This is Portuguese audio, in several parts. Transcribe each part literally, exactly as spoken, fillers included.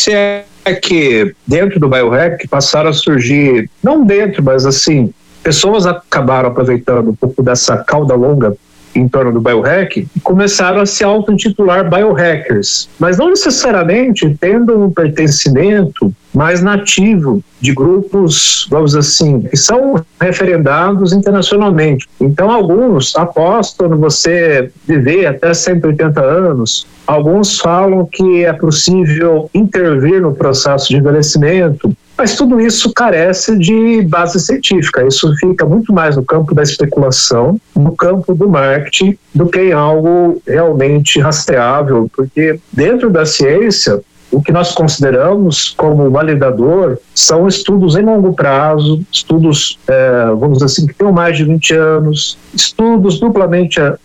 acontece é que dentro do biohack passaram a surgir, não dentro, mas assim, pessoas acabaram aproveitando um pouco dessa cauda longa em torno do biohack e começaram a se auto-intitular biohackers, mas não necessariamente tendo um pertencimento mais nativo de grupos, vamos dizer assim, que são referendados internacionalmente. Então, alguns apostam no você viver até cento e oitenta anos, alguns falam que é possível intervir no processo de envelhecimento, mas tudo isso carece de base científica. Isso fica muito mais no campo da especulação, no campo do marketing, do que em algo realmente rastreável, porque dentro da ciência, o que nós consideramos como validador são estudos em longo prazo, estudos, é, vamos dizer assim, que tenham mais de vinte anos, estudos duplamente uh,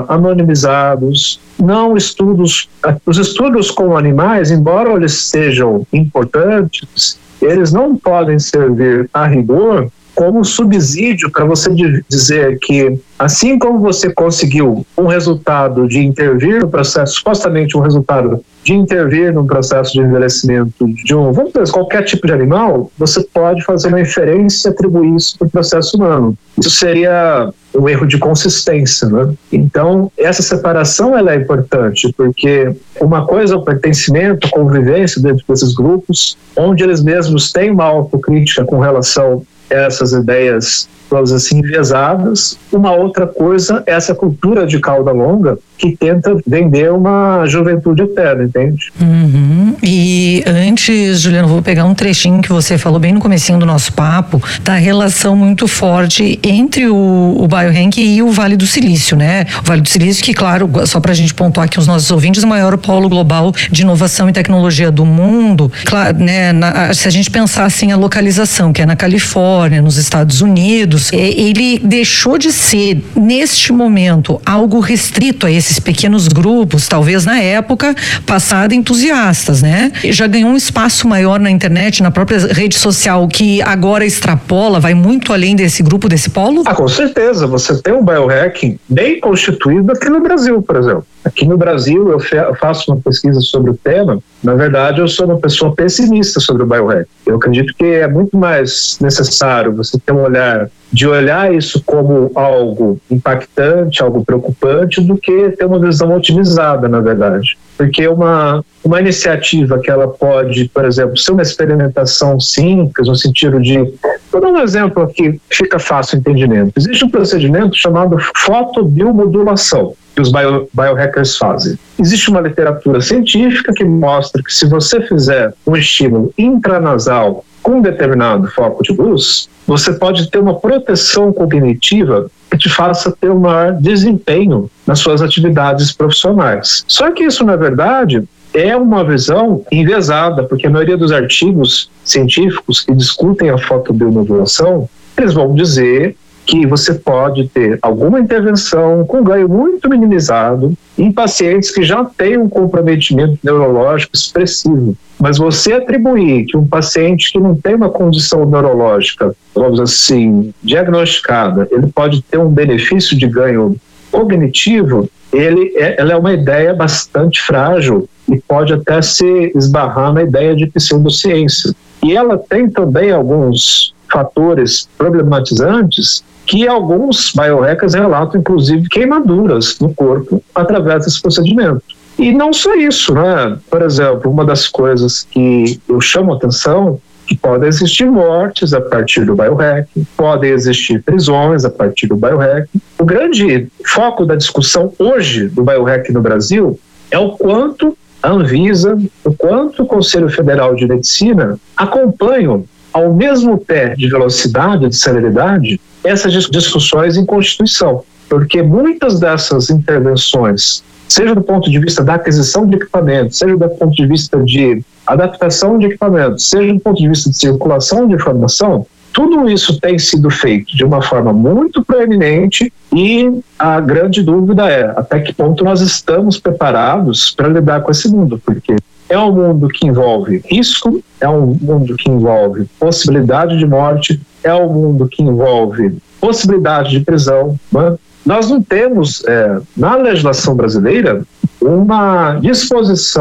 anonimizados, não estudos, uh, os estudos com animais, embora eles sejam importantes, eles não podem servir a rigor como subsídio para você dizer que, assim como você conseguiu um resultado de intervir no processo, supostamente um resultado de intervir no processo de envelhecimento de um, vamos dizer, qualquer tipo de animal, você pode fazer uma inferência e atribuir isso para o processo humano. Isso seria um erro de consistência, né? Então, essa separação ela é importante, porque uma coisa é o pertencimento, a convivência dentro desses grupos, onde eles mesmos têm uma autocrítica com relação a essas ideias, vamos dizer assim, enviesadas. Uma outra coisa é essa cultura de cauda longa que tenta vender uma juventude eterna, entende? Uhum. E antes, Juliano, vou pegar um trechinho que você falou bem no comecinho do nosso papo, da relação muito forte entre o, o biohack e o Vale do Silício, né? O Vale do Silício, que, claro, só pra gente pontuar aqui os nossos ouvintes, o maior polo global de inovação e tecnologia do mundo. Claro, né? Na, se a gente pensar assim, a localização, que é na Califórnia, nos Estados Unidos, ele deixou de ser, neste momento, algo restrito a esses pequenos grupos, talvez na época passada entusiastas, né? Já ganhou um espaço maior na internet, na própria rede social, que agora extrapola, vai muito além desse grupo, desse polo? Ah, com certeza. Você tem um biohacking bem constituído aqui no Brasil, por exemplo. Aqui no Brasil, eu faço uma pesquisa sobre o tema. Na verdade, eu sou uma pessoa pessimista sobre o biohack. Eu acredito que é muito mais necessário você ter um olhar, de olhar isso como algo impactante, algo preocupante, do que ter uma visão otimizada, na verdade. Porque uma, uma iniciativa que ela pode, por exemplo, ser uma experimentação simples, no sentido de... Vou dar um exemplo aqui, fica fácil o entendimento. Existe um procedimento chamado fotobiomodulação, que os bio, biohackers fazem. Existe uma literatura científica que mostra que se você fizer um estímulo intranasal com um determinado foco de luz, você pode ter uma proteção cognitiva que te faça ter um maior desempenho nas suas atividades profissionais. Só que isso, na verdade, é uma visão enviesada, porque a maioria dos artigos científicos que discutem a fotobiomodulação, eles vão dizer que você pode ter alguma intervenção com ganho muito minimizado em pacientes que já têm um comprometimento neurológico expressivo. Mas você atribuir que um paciente que não tem uma condição neurológica, vamos assim, diagnosticada, ele pode ter um benefício de ganho cognitivo, ele é, ela é uma ideia bastante frágil e pode até se esbarrar na ideia de pseudociência. E ela tem também alguns fatores problematizantes que alguns biohackers relatam, inclusive, queimaduras no corpo através desse procedimento. E não só isso, né? Por exemplo, uma das coisas que eu chamo a atenção, que podem existir mortes a partir do biohack, podem existir prisões a partir do biohack. O grande foco da discussão hoje do biohack no Brasil é o quanto a Anvisa, o quanto o Conselho Federal de Medicina acompanham ao mesmo pé de velocidade, de celeridade, essas discussões em Constituição. Porque muitas dessas intervenções, seja do ponto de vista da aquisição de equipamentos, seja do ponto de vista de adaptação de equipamentos, seja do ponto de vista de circulação de informação, tudo isso tem sido feito de uma forma muito proeminente e a grande dúvida é até que ponto nós estamos preparados para lidar com esse mundo, porque é um mundo que envolve risco, é um mundo que envolve possibilidade de morte, é um mundo que envolve possibilidade de prisão, né? Nós não temos, é, na legislação brasileira, uma disposição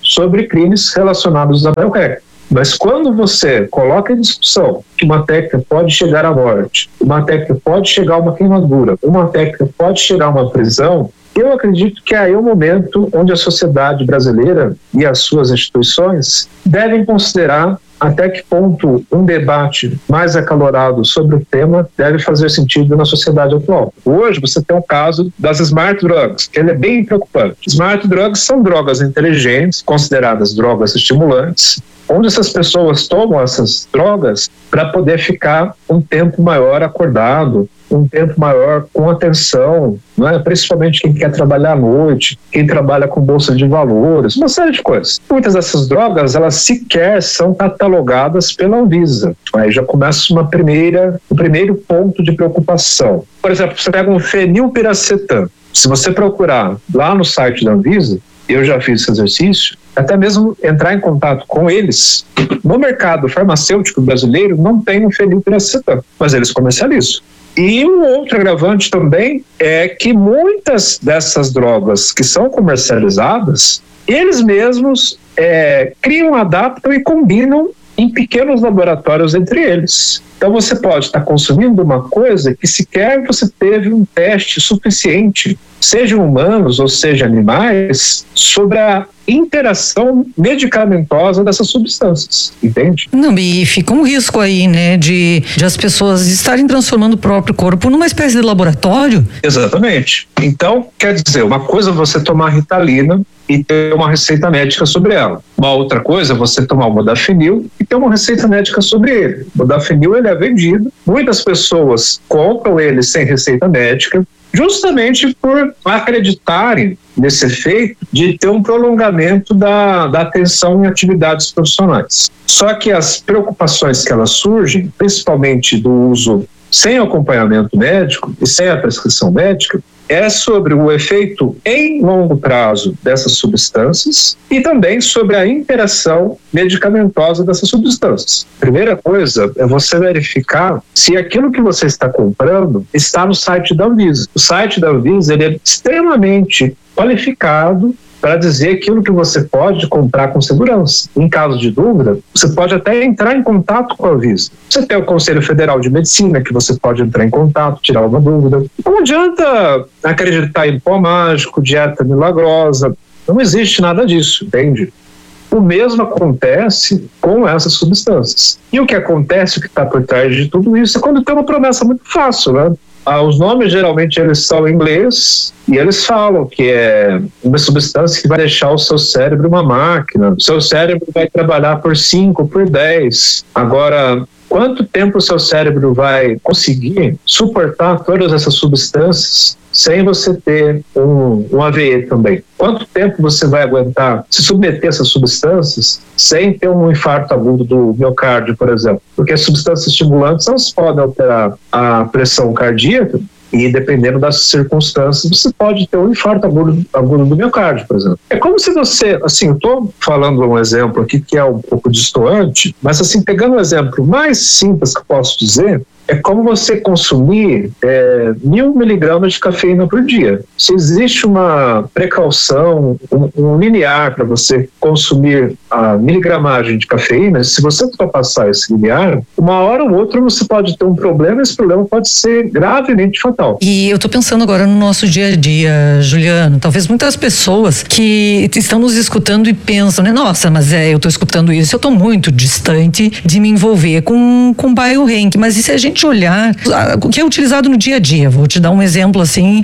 sobre crimes relacionados a biohacking. Mas quando você coloca em discussão que uma técnica pode chegar à morte, uma técnica pode chegar a uma queimadura, uma técnica pode chegar a uma prisão, eu acredito que aí é o momento onde a sociedade brasileira e as suas instituições devem considerar até que ponto um debate mais acalorado sobre o tema deve fazer sentido na sociedade atual. Hoje você tem o caso das smart drugs, que ele é bem preocupante. Smart drugs são drogas inteligentes, consideradas drogas estimulantes, onde essas pessoas tomam essas drogas para poder ficar um tempo maior acordado, um tempo maior com atenção, não é? Principalmente quem quer trabalhar à noite, quem trabalha com bolsa de valores, uma série de coisas. Muitas dessas drogas, elas sequer são catalogadas pela Anvisa. Aí já começa uma primeira, um primeiro ponto de preocupação. Por exemplo, você pega um fenilpiracetam. Se você procurar lá no site da Anvisa, eu já fiz esse exercício, até mesmo entrar em contato com eles. No mercado farmacêutico brasileiro não tem um fenilpiracetam, mas eles comercializam. E um outro agravante também é que muitas dessas drogas que são comercializadas, eles mesmos é, criam, adaptam e combinam em pequenos laboratórios entre eles. Então você pode estar consumindo uma coisa que sequer você teve um teste suficiente, sejam humanos ou sejam animais, sobre a interação medicamentosa dessas substâncias, entende? Não, e fica um risco aí, né, de, de as pessoas estarem transformando o próprio corpo numa espécie de laboratório. Exatamente. Então, quer dizer, uma coisa é você tomar Ritalina e ter uma receita médica sobre ela. Uma outra coisa é você tomar o modafinil e ter uma receita médica sobre ele. O modafinil, ele é vendido, muitas pessoas compram ele sem receita médica, justamente por acreditarem nesse efeito de ter um prolongamento da, da atenção em atividades profissionais. Só que as preocupações que elas surgem, principalmente do uso sem acompanhamento médico e sem a prescrição médica, é sobre o efeito em longo prazo dessas substâncias e também sobre a interação medicamentosa dessas substâncias. Primeira coisa é você verificar se aquilo que você está comprando está no site da Anvisa. O site da Anvisa, ele é extremamente qualificado para dizer aquilo que você pode comprar com segurança. Em caso de dúvida, você pode até entrar em contato com a Anvisa. Você tem o Conselho Federal de Medicina, que você pode entrar em contato, tirar uma dúvida. Não adianta acreditar em pó mágico, dieta milagrosa. Não existe nada disso, entende? O mesmo acontece com essas substâncias. E o que acontece, o que está por trás de tudo isso, é quando tem uma promessa muito fácil, né? Ah, os nomes geralmente eles são em inglês e eles falam que é uma substância que vai deixar o seu cérebro uma máquina. O seu cérebro vai trabalhar por cinco, por dez. Agora, quanto tempo o seu cérebro vai conseguir suportar todas essas substâncias sem você ter um, um A V E também? Quanto tempo você vai aguentar se submeter a essas substâncias sem ter um infarto agudo do miocárdio, por exemplo? Porque as substâncias estimulantes, elas podem alterar a pressão cardíaca e, dependendo das circunstâncias, você pode ter um infarto agudo, agudo do miocárdio, por exemplo. É como se você, assim, eu estou falando um exemplo aqui que é um pouco distoante, mas assim, pegando um exemplo mais simples que eu posso dizer, é como você consumir é, mil miligramas de cafeína por dia. Se existe uma precaução, um, um linear para você consumir a miligramagem de cafeína, se você ultrapassar esse linear, uma hora ou outra você pode ter um problema e esse problema pode ser gravemente fatal. E eu estou pensando agora no nosso dia a dia, Juliano, talvez muitas pessoas que estão nos escutando e pensam, né, nossa, mas é, eu estou escutando isso, eu estou muito distante de me envolver com, com biohacking, mas e se a gente olhar o que é utilizado no dia a dia? Vou te dar um exemplo assim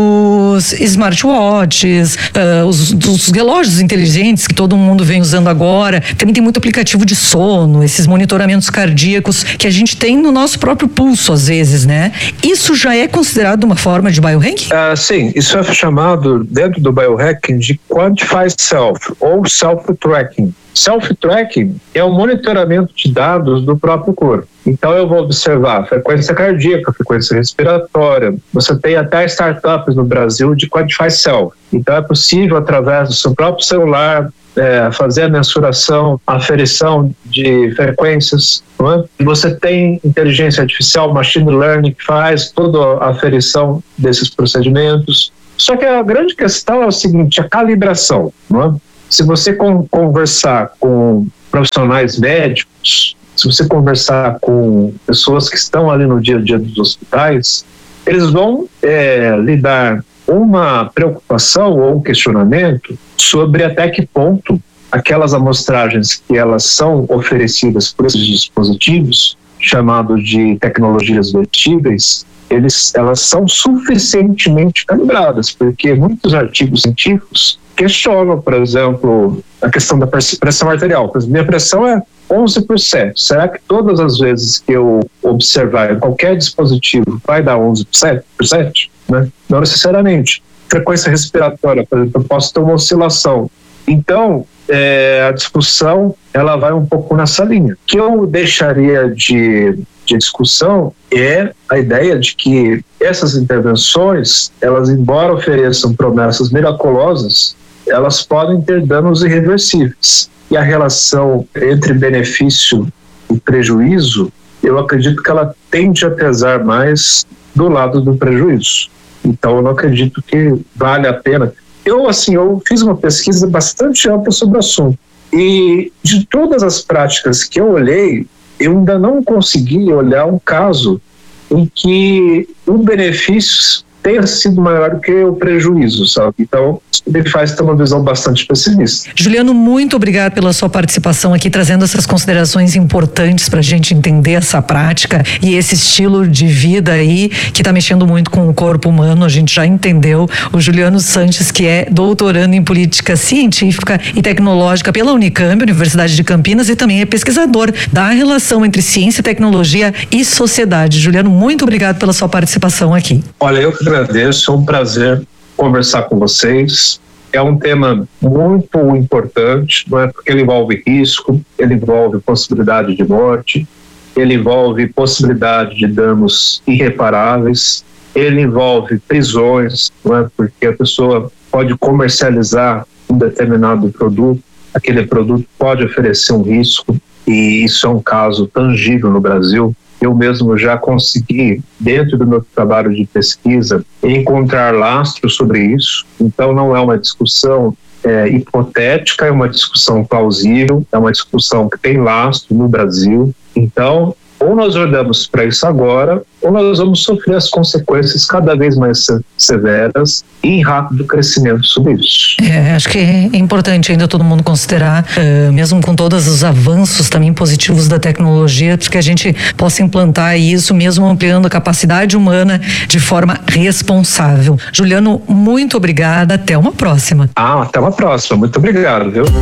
dos smartwatches, uh, os, dos relógios inteligentes que todo mundo vem usando agora. Também tem muito aplicativo de sono, esses monitoramentos cardíacos que a gente tem no nosso próprio pulso às vezes, né? Isso já é considerado uma forma de biohacking? Uh, sim, isso é chamado dentro do biohacking de Quantified Self ou Self-Tracking. Self-tracking é o monitoramento de dados do próprio corpo. Então eu vou observar frequência cardíaca, frequência respiratória. Você tem até startups no Brasil de Quantify Self. Então é possível, através do seu próprio celular, é, fazer a mensuração, a aferição de frequências. Não é? E você tem inteligência artificial, machine learning, que faz toda a aferição desses procedimentos. Só que a grande questão é o seguinte, a calibração, não é? se você con- conversar com profissionais médicos, se você conversar com pessoas que estão ali no dia a dia dos hospitais, eles vão é, lhe dar uma preocupação ou um questionamento sobre até que ponto aquelas amostragens que elas são oferecidas por esses dispositivos, chamados de tecnologias vertíveis, eles, elas são suficientemente calibradas, porque muitos artigos científicos questionam, por exemplo, a questão da pressão arterial. Por exemplo, minha pressão é onze por cento. Será que todas as vezes que eu observar em qualquer dispositivo vai dar onze por cento? Né? Não necessariamente. Frequência respiratória, por exemplo, eu posso ter uma oscilação. Então, é, a discussão ela vai um pouco nessa linha. O que eu deixaria de, de discussão é a ideia de que essas intervenções, elas, embora ofereçam promessas miraculosas, elas podem ter danos irreversíveis. E a relação entre benefício e prejuízo, eu acredito que ela tende a pesar mais do lado do prejuízo. Então, eu não acredito que vale a pena. Eu, assim, eu fiz uma pesquisa bastante ampla sobre o assunto. E de todas as práticas que eu olhei, eu ainda não consegui olhar um caso em que o benefício tenha sido maior do que o prejuízo, sabe? Então, isso me faz ter uma visão bastante pessimista. Juliano, muito obrigado pela sua participação aqui, trazendo essas considerações importantes para a gente entender essa prática e esse estilo de vida aí que está mexendo muito com o corpo humano. A gente já entendeu. O Juliano Sanches, que é doutorando em política científica e tecnológica pela Unicamp, Universidade de Campinas, e também é pesquisador da relação entre ciência, tecnologia e sociedade. Juliano, muito obrigado pela sua participação aqui. Olha, eu que agradeço, é um prazer conversar com vocês. É um tema muito importante, não é? Porque ele envolve risco, ele envolve possibilidade de morte, ele envolve possibilidade de danos irreparáveis, ele envolve prisões, não é? Porque a pessoa pode comercializar um determinado produto, aquele produto pode oferecer um risco, e isso é um caso tangível no Brasil. Eu mesmo já consegui, dentro do meu trabalho de pesquisa, encontrar lastros sobre isso. Então, não é uma discussão é, hipotética, é uma discussão plausível, é uma discussão que tem lastro no Brasil. Então, ou nós olhamos para isso agora, ou nós vamos sofrer as consequências cada vez mais severas e em rápido crescimento sobre isso. É, acho que é importante ainda todo mundo considerar, uh, mesmo com todos os avanços também positivos da tecnologia, que a gente possa implantar isso, mesmo ampliando a capacidade humana de forma responsável. Juliano, muito obrigada, até uma próxima. Ah, até uma próxima, muito obrigado, viu?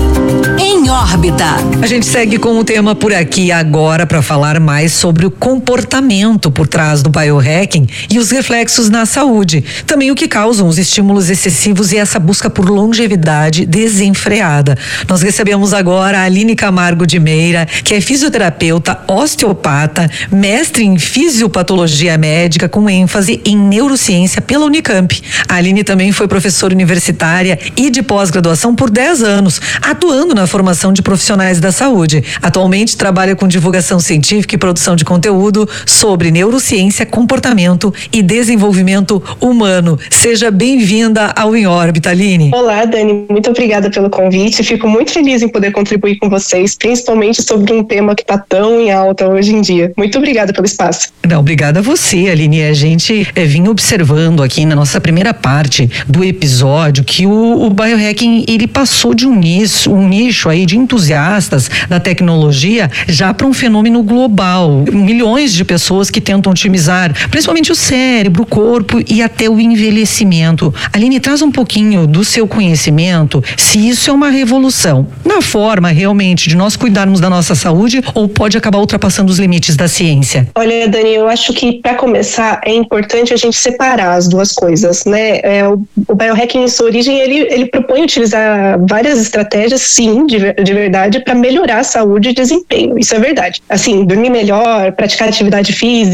Em órbita. A gente segue com o tema por aqui agora para falar mais sobre o comportamento por trás do biohacking e os reflexos na saúde. Também o que causam os estímulos excessivos e essa busca por longevidade desenfreada. Nós recebemos agora a Aline Camargo de Meira, que é fisioterapeuta, osteopata, mestre em fisiopatologia médica com ênfase em neurociência pela Unicamp. A Aline também foi professora universitária e de pós-graduação por dez anos, atuando na formação de profissionais da saúde. Atualmente trabalha com divulgação científica e produção de conteúdo sobre neurociência, comportamento e desenvolvimento humano. Seja bem-vinda ao Em Órbita, Aline. Olá, Dani. Muito obrigada pelo convite. Fico muito feliz em poder contribuir com vocês, principalmente sobre um tema que está tão em alta hoje em dia. Muito obrigada pelo espaço. Não, obrigada a você, Aline. A gente é, vinha observando aqui na nossa primeira parte do episódio que o, o biohacking, ele passou de um nicho, um nicho aí de entusiastas da tecnologia já para um fenômeno global. Milhões de pessoas que tentam otimizar, principalmente o cérebro, o corpo e até o envelhecimento. Aline, traz um pouquinho do seu conhecimento, se isso é uma revolução na forma realmente de nós cuidarmos da nossa saúde ou pode acabar ultrapassando os limites da ciência? Olha, Dani, eu acho que para começar é importante a gente separar as duas coisas, né? É, o, o biohacking em sua origem, ele, ele propõe utilizar várias estratégias, sim, de, de verdade, para melhorar a saúde e desempenho. Isso é verdade. Assim, dormir melhor, praticar atividade física,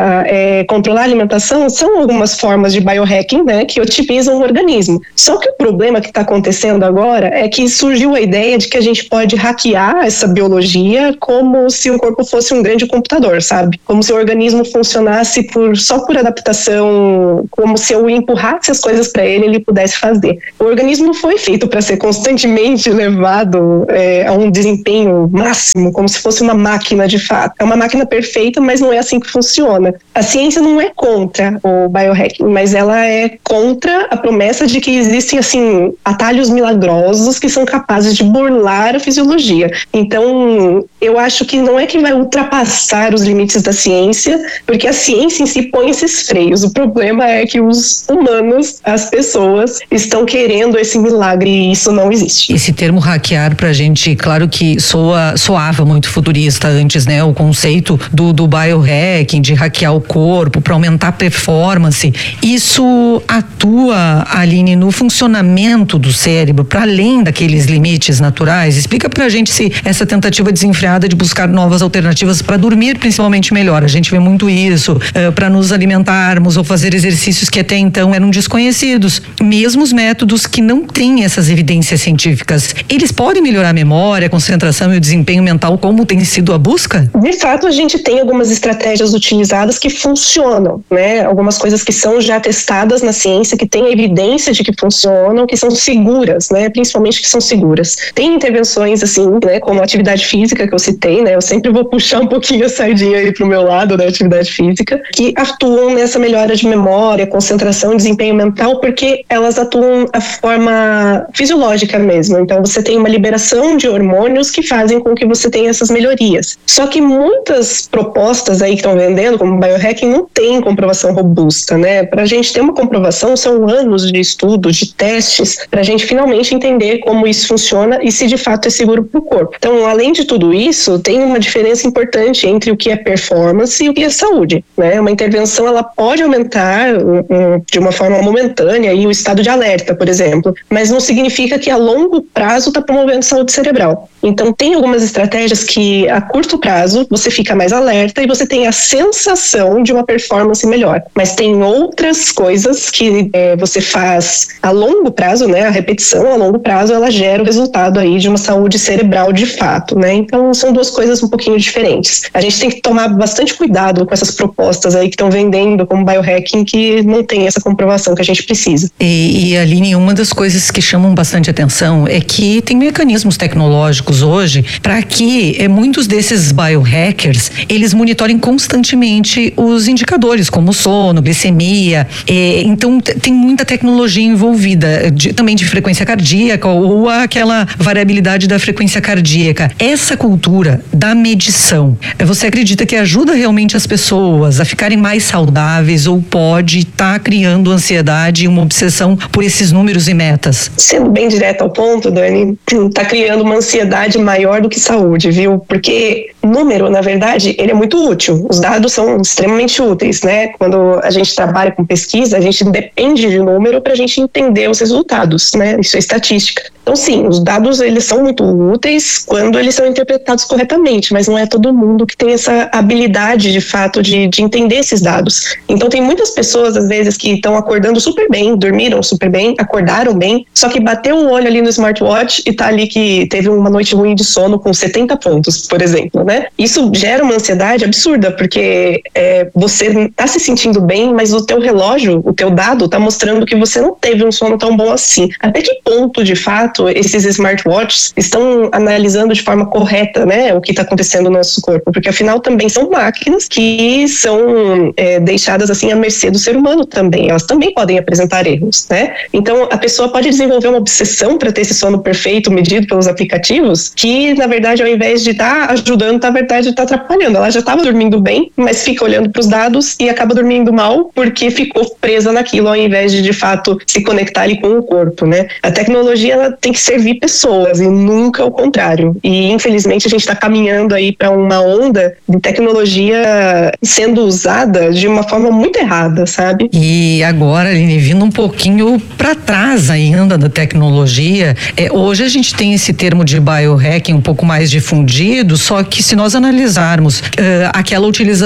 é, controlar a alimentação, são algumas formas de biohacking, né, que otimizam o organismo. Só que o problema que está acontecendo agora é que surgiu a ideia de que a gente pode hackear essa biologia como se o corpo fosse um grande computador, sabe? Como se o organismo funcionasse por, só por adaptação, como se eu empurrasse as coisas para ele, ele pudesse fazer. O organismo não foi feito para ser constantemente levado é, a um desempenho máximo, como se fosse uma máquina de fato. É uma máquina perfeita, mas não é assim que funciona. A ciência não é contra o biohacking, mas ela é contra a promessa de que existem assim atalhos milagrosos que são capazes de burlar a fisiologia. Então, eu acho que não é que vai ultrapassar os limites da ciência, porque a ciência em si põe esses freios. O problema é que os humanos, as pessoas, estão querendo esse milagre e isso não existe. Esse termo hackear pra gente, claro que soa, soava muito futurista antes, né? O conceito do, do biohacking, de hackear o corpo para aumentar a performance. Isso atua, Aline, no funcionamento do cérebro, para além daqueles limites naturais? Explica pra gente se essa tentativa desenfreada de buscar novas alternativas para dormir principalmente melhor. A gente vê muito isso, uh, para nos alimentarmos ou fazer exercícios que até então eram desconhecidos. Mesmo os métodos que não têm essas evidências científicas, eles podem melhorar a memória, a concentração e o desempenho mental, como tem sido a busca? De fato, a gente tem algumas estratégias utilizadas que funcionam, né? Algumas coisas que são já testadas na ciência, que têm evidência de que funcionam, que são seguras, né? Principalmente que são seguras. Tem intervenções assim, né? Como a atividade física que eu citei, né? Eu sempre vou puxar um pouquinho a sardinha aí pro meu lado da atividade física, que atuam nessa melhora de memória, concentração, desempenho mental, porque elas atuam a forma fisiológica mesmo. Então você tem uma liberação de hormônios que fazem com que você tenha essas melhorias. Só que muitas propostas aí que estão vendendo, como biohacking, não tem comprovação robusta, né? Pra gente ter uma comprovação, são anos de estudos, de testes, pra gente finalmente entender como isso funciona e se de fato é seguro pro corpo. Então, além de tudo isso, tem uma diferença importante entre o que é performance e o que é saúde, né? Uma intervenção, ela pode aumentar um, um, de uma forma momentânea aí, o estado de alerta, por exemplo, mas não significa que a longo prazo está promovendo saúde cerebral. Então, tem algumas estratégias que a curto prazo você fica mais alerta e você tem a sensação de uma performance melhor, mas tem outras coisas que é, você faz a longo prazo, né? A repetição a longo prazo, ela gera o resultado aí de uma saúde cerebral de fato, né? Então, são duas coisas um pouquinho diferentes. A gente tem que tomar bastante cuidado com essas propostas aí que estão vendendo como biohacking, que não tem essa comprovação que a gente precisa. E, e Aline, uma das coisas que chamam bastante atenção é que tem mecanismos tecnológicos hoje para que eh, muitos desses biohackers, eles monitorem constantemente os indicadores, como sono, glicemia, eh, então t- tem muita tecnologia envolvida, de, também de frequência cardíaca ou aquela variabilidade da frequência cardíaca. Essa cultura da medição, você acredita que ajuda realmente as pessoas a ficarem mais saudáveis ou pode estar tá criando ansiedade e uma obsessão por esses números e metas? Sendo bem direto ao ponto, Dani, tá criando uma ansiedade maior do que saúde, viu? Porque número, na verdade, ele é muito útil. Os dados são extremamente úteis, né? Quando a gente trabalha com pesquisa, a gente depende de número para a gente entender os resultados, né? Isso é estatística. Então, sim, os dados, eles são muito úteis quando eles são interpretados corretamente, mas não é todo mundo que tem essa habilidade, de fato, de, de entender esses dados. Então, tem muitas pessoas, às vezes, que estão acordando super bem, dormiram super bem, acordaram bem, só que bateu o olho ali no smartwatch e tá ali que teve uma noite ruim de sono com setenta pontos, por exemplo, né? Isso gera uma ansiedade absurda, porque é, você tá se sentindo bem, mas o teu relógio, o teu dado, tá mostrando que você não teve um sono tão bom assim. Até que ponto, de fato, esses smartwatches estão analisando de forma correta, né, o que está acontecendo no nosso corpo? Porque, afinal, também são máquinas que são é, deixadas assim à mercê do ser humano também. Elas também podem apresentar erros, né? Então, a pessoa pode desenvolver uma obsessão para ter esse sono perfeito medido pelos aplicativos, que, na verdade, ao invés de estar tá ajudando, na verdade, está atrapalhando. Ela já estava dormindo bem, mas fica olhando para os dados e acaba dormindo mal porque ficou presa naquilo, ao invés de, de fato, se conectar ali com o corpo, né? A tecnologia, ela tem que servir pessoas e nunca o contrário. E, infelizmente, a gente está caminhando aí para uma onda de tecnologia sendo usada de uma forma muito errada, sabe? E agora, Aline, vindo um pouquinho para trás ainda da tecnologia, é, hoje a gente tem esse termo de biohacking um pouco mais difundido, só que se nós analisarmos uh, aquela utilização própria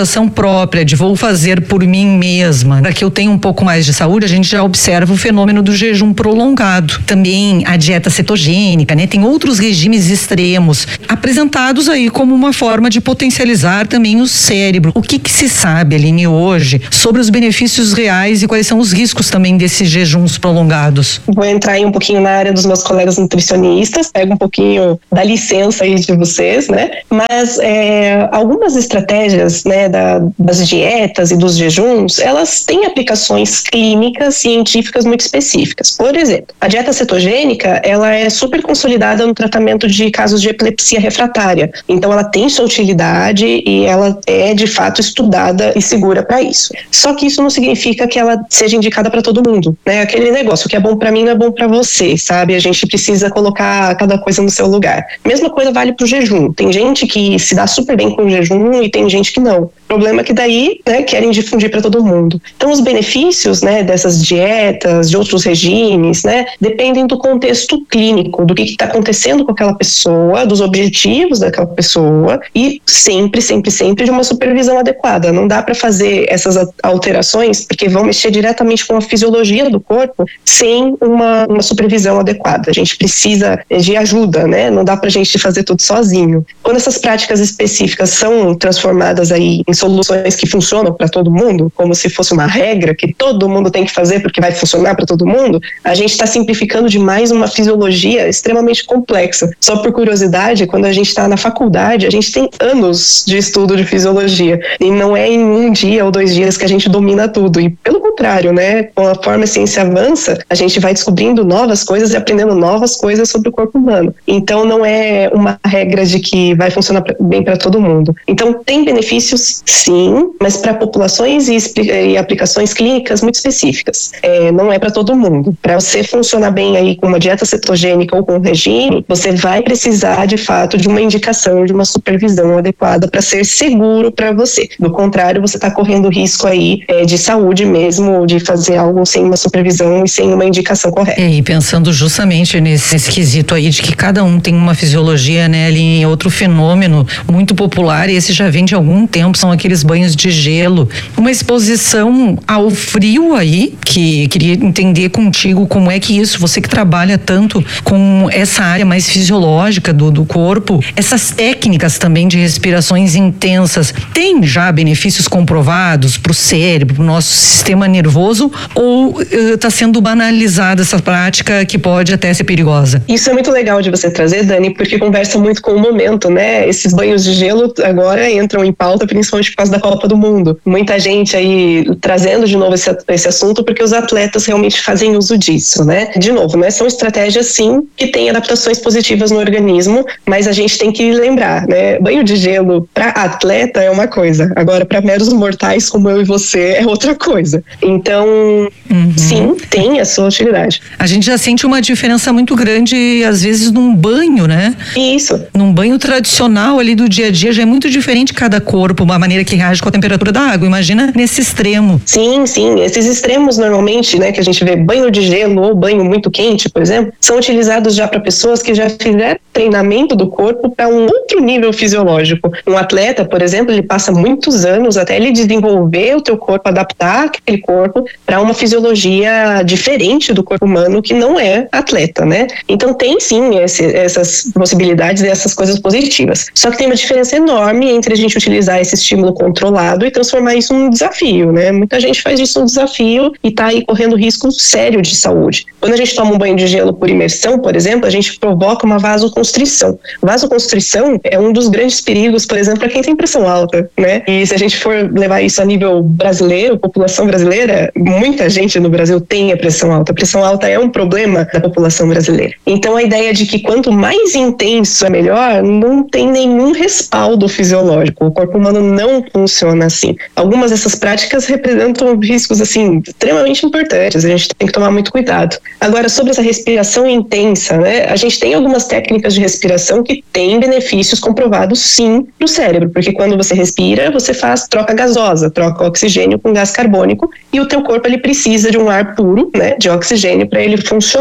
própria, de vou fazer por mim mesma, para que eu tenha um pouco mais de saúde, a gente já observa o fenômeno do jejum prolongado. Também a dieta cetogênica, né? Tem outros regimes extremos apresentados aí como uma forma de potencializar também o cérebro. O que que se sabe, Aline, hoje sobre os benefícios reais e quais são os riscos também desses jejuns prolongados? Vou entrar aí um pouquinho na área dos meus colegas nutricionistas, pego um pouquinho da licença aí de vocês, né? Mas é, algumas estratégias, né, da, das dietas e dos jejuns, elas têm aplicações clínicas, científicas muito específicas. Por exemplo, a dieta cetogênica, ela é super consolidada no tratamento de casos de epilepsia refratária. Então, ela tem sua utilidade e ela é, de fato, estudada e segura para isso. Só que isso não significa que ela seja indicada para todo mundo, né? Aquele negócio, o que é bom para mim não é bom para você, sabe? A gente precisa colocar cada coisa no seu lugar. Mesma coisa vale para o jejum. Tem gente que se dá super bem com o jejum e tem gente que não. O problema é que daí, né, querem difundir para todo mundo. Então, os benefícios, né, dessas dietas, de outros regimes, né, dependem do contexto clínico, do que está acontecendo com aquela pessoa, dos objetivos daquela pessoa e sempre, sempre, sempre de uma supervisão adequada. Não dá para fazer essas alterações porque vão mexer diretamente com a fisiologia do corpo sem uma, uma supervisão adequada. A gente precisa de ajuda, né? Não dá para a gente fazer tudo sozinho. Quando essas práticas específicas são transformadas aí em soluções que funcionam para todo mundo, como se fosse uma regra que todo mundo tem que fazer porque vai funcionar para todo mundo, a gente está simplificando demais uma fisiologia extremamente complexa. Só por curiosidade, quando a gente está na faculdade, a gente tem anos de estudo de fisiologia e não é em um dia ou dois dias que a gente domina tudo. E pelo contrário, né? Conforme a ciência avança, a gente vai descobrindo novas coisas e aprendendo novas coisas sobre o corpo humano. Então não é uma regra de que vai funcionar bem para todo mundo. Então tem benefícios, sim, mas para populações e, e aplicações clínicas muito específicas. É, não é para todo mundo. Para você funcionar bem aí com uma dieta cetogênica ou com um regime, você vai precisar de fato de uma indicação, de uma supervisão adequada para ser seguro para você. Do contrário, você está correndo risco aí é, de saúde mesmo, de fazer algo sem uma supervisão e sem uma indicação correta. E pensando justamente nesse, nesse quesito aí de que cada um tem uma fisiologia, né, ali, outro fenômeno muito popular, e esse já vem de algum tempo, são aqueles banhos de gelo, uma exposição ao frio aí, que queria entender contigo como é que isso, você que trabalha tanto com essa área mais fisiológica do, do corpo, essas técnicas também de respirações intensas, tem já benefícios comprovados para o cérebro, para o nosso sistema nervoso, ou está uh, sendo banalizada essa prática que pode até ser perigosa? Isso é muito legal de você trazer, Dani, porque conversa muito com o momento, né? Esses banhos de gelo agora entram em pauta, principalmente por causa da Copa do Mundo. Muita gente aí trazendo de novo esse, esse assunto, porque os atletas realmente fazem uso disso, né? De novo, né? São estratégias, sim, que têm adaptações positivas no organismo, mas a gente tem que lembrar, né? Banho de gelo para atleta é uma coisa, agora para meros mortais como eu e você é outra coisa. Então, uhum. sim, tem a sua utilidade. A gente já sente uma diferença muito grande, às vezes, num banho, né? Isso. Num banho tradicional ali do dia a dia, já é muito diferente cada corpo, uma maneira que reage com a temperatura da água. Imagina nesse extremo. Sim, sim. Esses extremos, normalmente, né, que a gente vê banho de gelo ou banho muito quente, por exemplo, são utilizados já para pessoas que já fizeram treinamento do corpo para um outro nível fisiológico. Um atleta, por exemplo, ele passa muitos anos até ele desenvolver o teu corpo, adaptar aquele corpo para uma fisiologia diferente do corpo humano que não é atleta, né? Então tem sim esse, essas possibilidades e essas coisas positivas. Só que tem uma diferença enorme entre a gente utilizar esse estímulo controlado e transformar isso num desafio, né? Muita gente faz isso um desafio e tá aí correndo risco sério de saúde. Quando a gente toma um banho de gelo por imersão, por exemplo, a gente provoca uma vasoconstrição. Vasoconstrição é um dos grandes perigos, por exemplo, para quem tem pressão alta, né? E se a gente for levar isso a nível brasileiro, população brasileira, muita gente no Brasil tem a pressão alta. A pressão alta é um problema da população brasileira. Então a ideia de que quanto mais intenso é melhor, não tem nenhum respaldo fisiológico. O corpo humano não funciona assim. Algumas dessas práticas representam riscos assim extremamente importantes. A gente tem que tomar muito cuidado. Agora, sobre essa respiração intensa, né? A gente tem algumas técnicas de respiração que têm benefícios comprovados sim no cérebro, porque quando você respira, você faz troca gasosa, troca oxigênio com gás carbônico e o teu corpo ele precisa de um ar puro, né, de oxigênio para ele funcionar.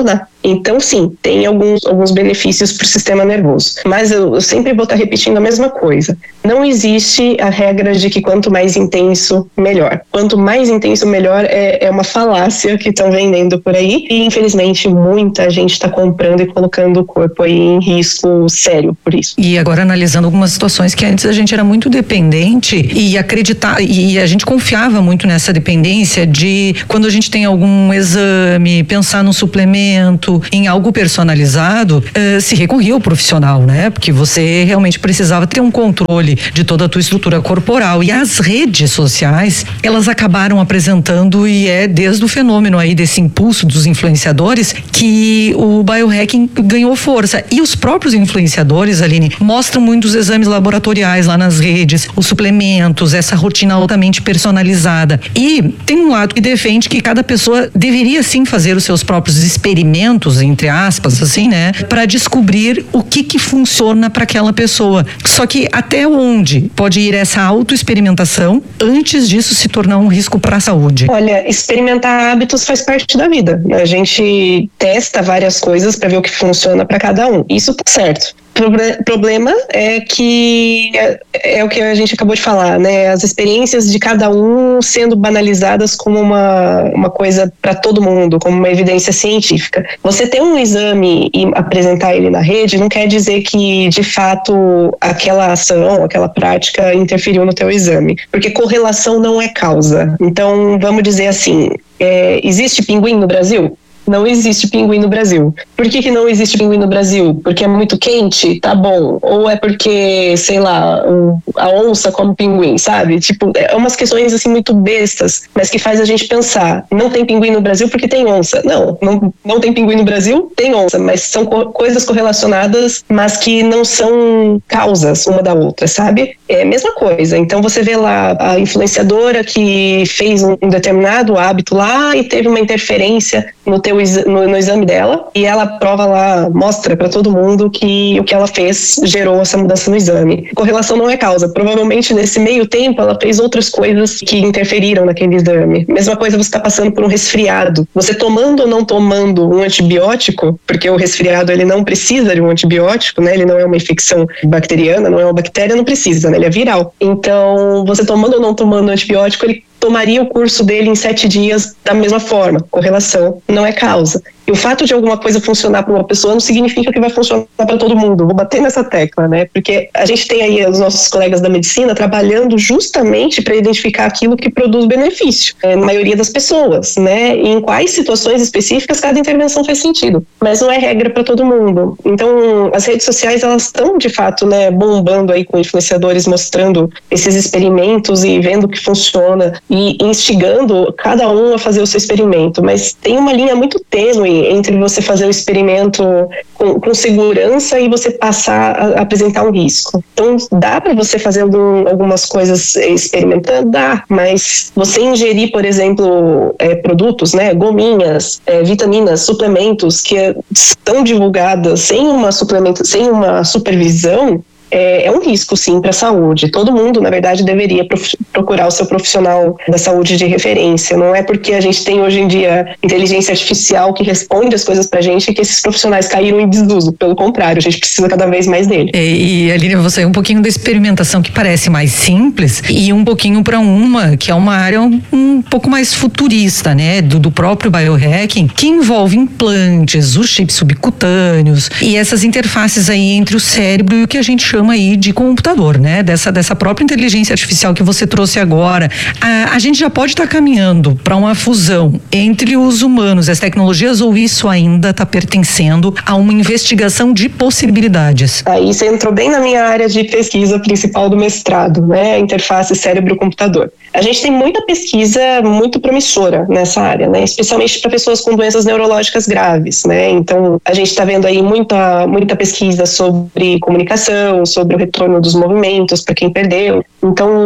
Então, sim, tem alguns, alguns benefícios para o sistema nervoso. Mas eu, eu sempre vou estar repetindo a mesma coisa. Não existe a regra de que quanto mais intenso, melhor. Quanto mais intenso, melhor é, é uma falácia que estão vendendo por aí. E, infelizmente, muita gente está comprando e colocando o corpo aí em risco sério por isso. E agora, analisando algumas situações que antes a gente era muito dependente e acreditar, e a gente confiava muito nessa dependência de quando a gente tem algum exame, pensar num suplemento, em algo personalizado, uh, se recorria ao profissional, né? Porque você realmente precisava ter um controle de toda a tua estrutura corporal. E as redes sociais, elas acabaram apresentando, e é desde o fenômeno aí desse impulso dos influenciadores que o biohacking ganhou força. E os próprios influenciadores, Aline, mostram muitos exames laboratoriais lá nas redes, os suplementos, essa rotina altamente personalizada. E tem um lado que defende que cada pessoa deveria sim fazer os seus próprios experimentos, entre aspas, assim, né? Para descobrir o que que funciona para aquela pessoa. Só que até onde pode ir essa autoexperimentação antes disso se tornar um risco para a saúde? Olha, experimentar hábitos faz parte da vida. A gente testa várias coisas para ver o que funciona para cada um. Isso tá certo. O problema é que é, é o que a gente acabou de falar, né? As experiências de cada um sendo banalizadas como uma, uma coisa para todo mundo, como uma evidência científica. Você ter um exame e apresentar ele na rede não quer dizer que, de fato, aquela ação, aquela prática interferiu no teu exame, porque correlação não é causa. Então, vamos dizer assim, é, existe pinguim no Brasil? Não existe pinguim no Brasil. Por que que não existe pinguim no Brasil? Porque é muito quente? Tá bom. Ou é porque, sei lá, a onça come pinguim, sabe? Tipo, é umas questões assim muito bestas, mas que faz a gente pensar. Não tem pinguim no Brasil porque tem onça. Não, não, não tem pinguim no Brasil, tem onça, mas são co- coisas correlacionadas, mas que não são causas uma da outra, sabe? É a mesma coisa. Então você vê lá a influenciadora que fez um, um determinado hábito lá e teve uma interferência no teu No, no exame dela, e ela prova lá, mostra para todo mundo que o que ela fez gerou essa mudança no exame. Correlação não é causa. Provavelmente nesse meio tempo ela fez outras coisas que interferiram naquele exame. Mesma coisa, você está passando por um resfriado. Você tomando ou não tomando um antibiótico, porque o resfriado ele não precisa de um antibiótico, né? Ele não é uma infecção bacteriana, não é uma bactéria, não precisa, né? Ele é viral. Então, você tomando ou não tomando antibiótico, ele tomaria o curso dele em sete dias da mesma forma. Correlação não é causa. E o fato de alguma coisa funcionar para uma pessoa não significa que vai funcionar para todo mundo. Vou bater nessa tecla, né? Porque a gente tem aí os nossos colegas da medicina trabalhando justamente para identificar aquilo que produz benefício, é, na maioria das pessoas, né? E em quais situações específicas cada intervenção faz sentido. Mas não é regra para todo mundo. Então, as redes sociais, elas estão, de fato, né, bombando aí com influenciadores mostrando esses experimentos e vendo o que funciona e instigando cada um a fazer o seu experimento. Mas tem uma linha muito tênue entre você fazer o experimento com, com segurança e você passar a, a apresentar um risco. Então, dá para você fazer algum, algumas coisas experimentando? Dá, mas você ingerir, por exemplo, é, produtos, né, gominhas, é, vitaminas, suplementos que são divulgadas sem uma, suplemento, sem uma supervisão, É, é um risco, sim, para a saúde. Todo mundo, na verdade, deveria prof- procurar o seu profissional da saúde de referência. Não é porque a gente tem hoje em dia inteligência artificial que responde as coisas para a gente que esses profissionais caíram em desuso. Pelo contrário, a gente precisa cada vez mais dele. E, e Aline, você um pouquinho da experimentação que parece mais simples e um pouquinho para uma que é uma área um, um pouco mais futurista, né? Do, do próprio biohacking, que envolve implantes, os chips subcutâneos e essas interfaces aí entre o cérebro e o que a gente chama aí de computador, né? Dessa, dessa própria inteligência artificial que você trouxe agora. A, a gente já pode estar tá caminhando para uma fusão entre os humanos e as tecnologias, ou isso ainda está pertencendo a uma investigação de possibilidades? Aí você entrou bem na minha área de pesquisa principal do mestrado, né? Interface cérebro-computador. A gente tem muita pesquisa muito promissora nessa área, né? Especialmente para pessoas com doenças neurológicas graves, né? Então, a gente está vendo aí muita, muita pesquisa sobre comunicação, sobre o retorno dos movimentos para quem perdeu. Então,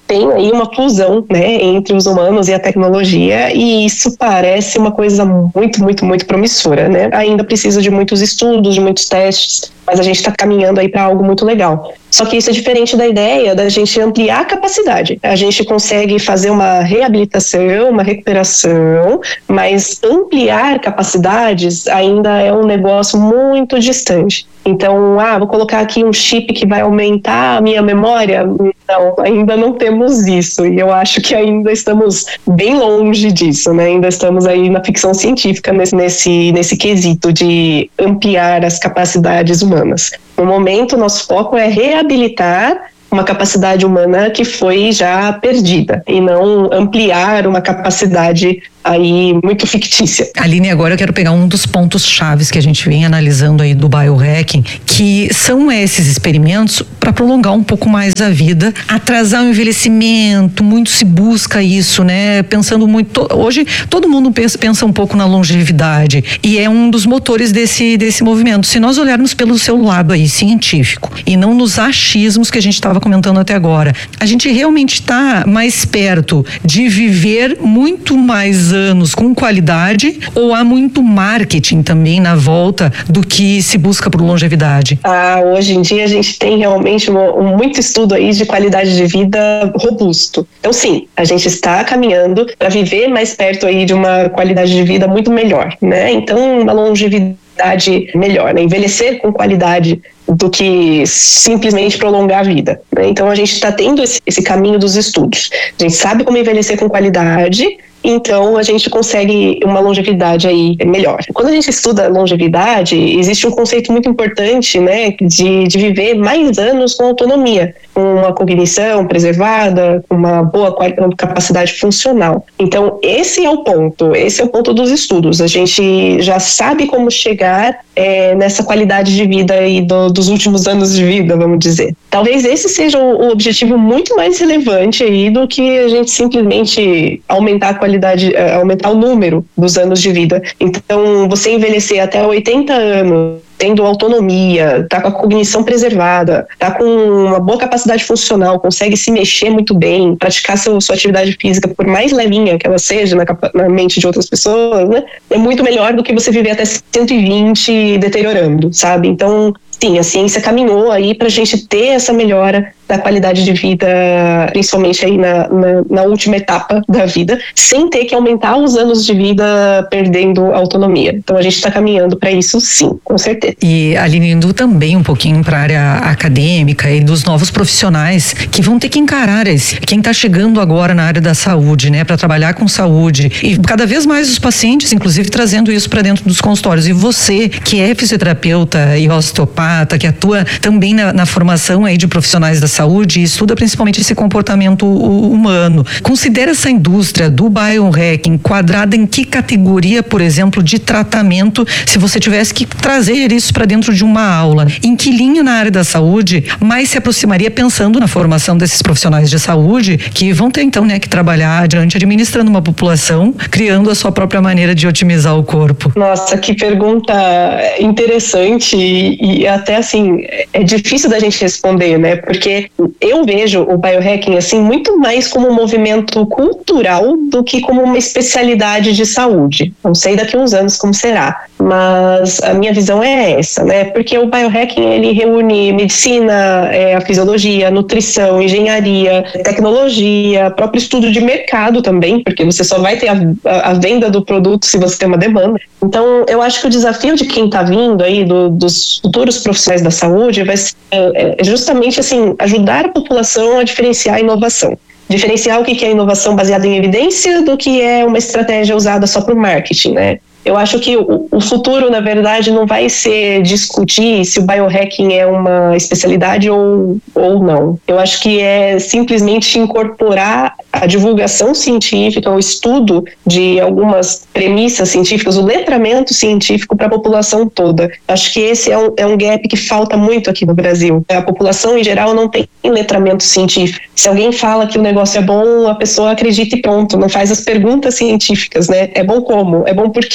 tem aí uma fusão, né, entre os humanos e a tecnologia, e isso parece uma coisa muito, muito, muito promissora, né? Ainda precisa de muitos estudos, de muitos testes, mas a gente está caminhando aí para algo muito legal. Só que isso é diferente da ideia da gente ampliar a capacidade. A gente consegue fazer uma reabilitação, uma recuperação, mas ampliar capacidades ainda é um negócio muito distante. Então, ah, vou colocar aqui um chip que vai aumentar a minha memória? Não, ainda não temos isso. E eu acho que ainda estamos bem longe disso, né? Ainda estamos aí na ficção científica nesse, nesse, nesse quesito de ampliar as capacidades humanas. No momento, nosso foco é reabilitar uma capacidade humana que foi já perdida e não ampliar uma capacidade aí muito fictícia. Aline, agora eu quero pegar um dos pontos chaves que a gente vem analisando aí do biohacking, que são esses experimentos para prolongar um pouco mais a vida, atrasar o envelhecimento, muito se busca isso, né? Pensando muito, hoje todo mundo pensa, pensa um pouco na longevidade e é um dos motores desse, desse movimento. Se nós olharmos pelo seu lado aí científico e não nos achismos que a gente estava comentando até agora, a gente realmente está mais perto de viver muito mais anos com qualidade, ou há muito marketing também na volta do que se busca por longevidade? Ah, hoje em dia a gente tem realmente um, um, muito estudo aí de qualidade de vida robusto. Então sim, a gente está caminhando para viver mais perto aí de uma qualidade de vida muito melhor, né? Então uma longevidade melhor, né? Envelhecer com qualidade do que simplesmente prolongar a vida, né? Então a gente está tendo esse, esse caminho dos estudos. A gente sabe como envelhecer com qualidade, então a gente consegue uma longevidade aí melhor. Quando a gente estuda longevidade, existe um conceito muito importante, né, de, de viver mais anos com autonomia, com uma cognição preservada, com uma boa capacidade funcional. Então esse é o ponto, esse é o ponto dos estudos. A gente já sabe como chegar é, nessa qualidade de vida aí do, dos últimos anos de vida, vamos dizer. Talvez esse seja o, o objetivo muito mais relevante aí do que a gente simplesmente aumentar a qualidade aumentar o número dos anos de vida. Então, você envelhecer até oitenta anos, tendo autonomia, tá com a cognição preservada, tá com uma boa capacidade funcional, consegue se mexer muito bem, praticar seu, sua atividade física, por mais levinha que ela seja na, na mente de outras pessoas, né? É muito melhor do que você viver até cento e vinte deteriorando, sabe? Então, sim, a ciência caminhou aí pra gente ter essa melhora da qualidade de vida, principalmente aí na, na, na última etapa da vida, sem ter que aumentar os anos de vida perdendo autonomia. Então a gente está caminhando para isso, sim, com certeza. E Aline, indo também um pouquinho para a área acadêmica e dos novos profissionais que vão ter que encarar esse, quem está chegando agora na área da saúde, né, para trabalhar com saúde, e cada vez mais os pacientes, inclusive, trazendo isso para dentro dos consultórios. E você, que é fisioterapeuta e osteopata, que atua também na, na formação aí de profissionais da saúde e estuda principalmente esse comportamento humano. Considera essa indústria do biohacking enquadrada em que categoria, por exemplo, de tratamento, se você tivesse que trazer isso para dentro de uma aula? Em que linha na área da saúde mais se aproximaria, pensando na formação desses profissionais de saúde que vão ter então, né, que trabalhar adiante administrando uma população, criando a sua própria maneira de otimizar o corpo? Nossa, que pergunta interessante e, e até assim, é difícil da gente responder, né? Porque eu vejo o biohacking assim muito mais como um movimento cultural do que como uma especialidade de saúde. Não sei daqui a uns anos como será, mas a minha visão é essa, né? Porque o biohacking ele reúne medicina, é, a fisiologia, nutrição, engenharia, tecnologia, próprio estudo de mercado também, porque você só vai ter a, a, a venda do produto se você tem uma demanda. Então, eu acho que o desafio de quem está vindo aí, do, dos futuros profissionais da saúde, vai ser é, justamente assim, ajudar a população a diferenciar a inovação. Diferenciar o que é inovação baseada em evidência do que é uma estratégia usada só para o marketing, né? Eu acho que o, o futuro, na verdade, não vai ser discutir se o biohacking é uma especialidade ou, ou não. Eu acho que é simplesmente incorporar a divulgação científica, o estudo de algumas premissas científicas, o letramento científico para a população toda. Acho que esse é um, é um gap que falta muito aqui no Brasil. A população, em geral, não tem letramento científico. Se alguém fala que o negócio é bom, a pessoa acredita e pronto, não faz as perguntas científicas, né? É bom como? É bom por quê?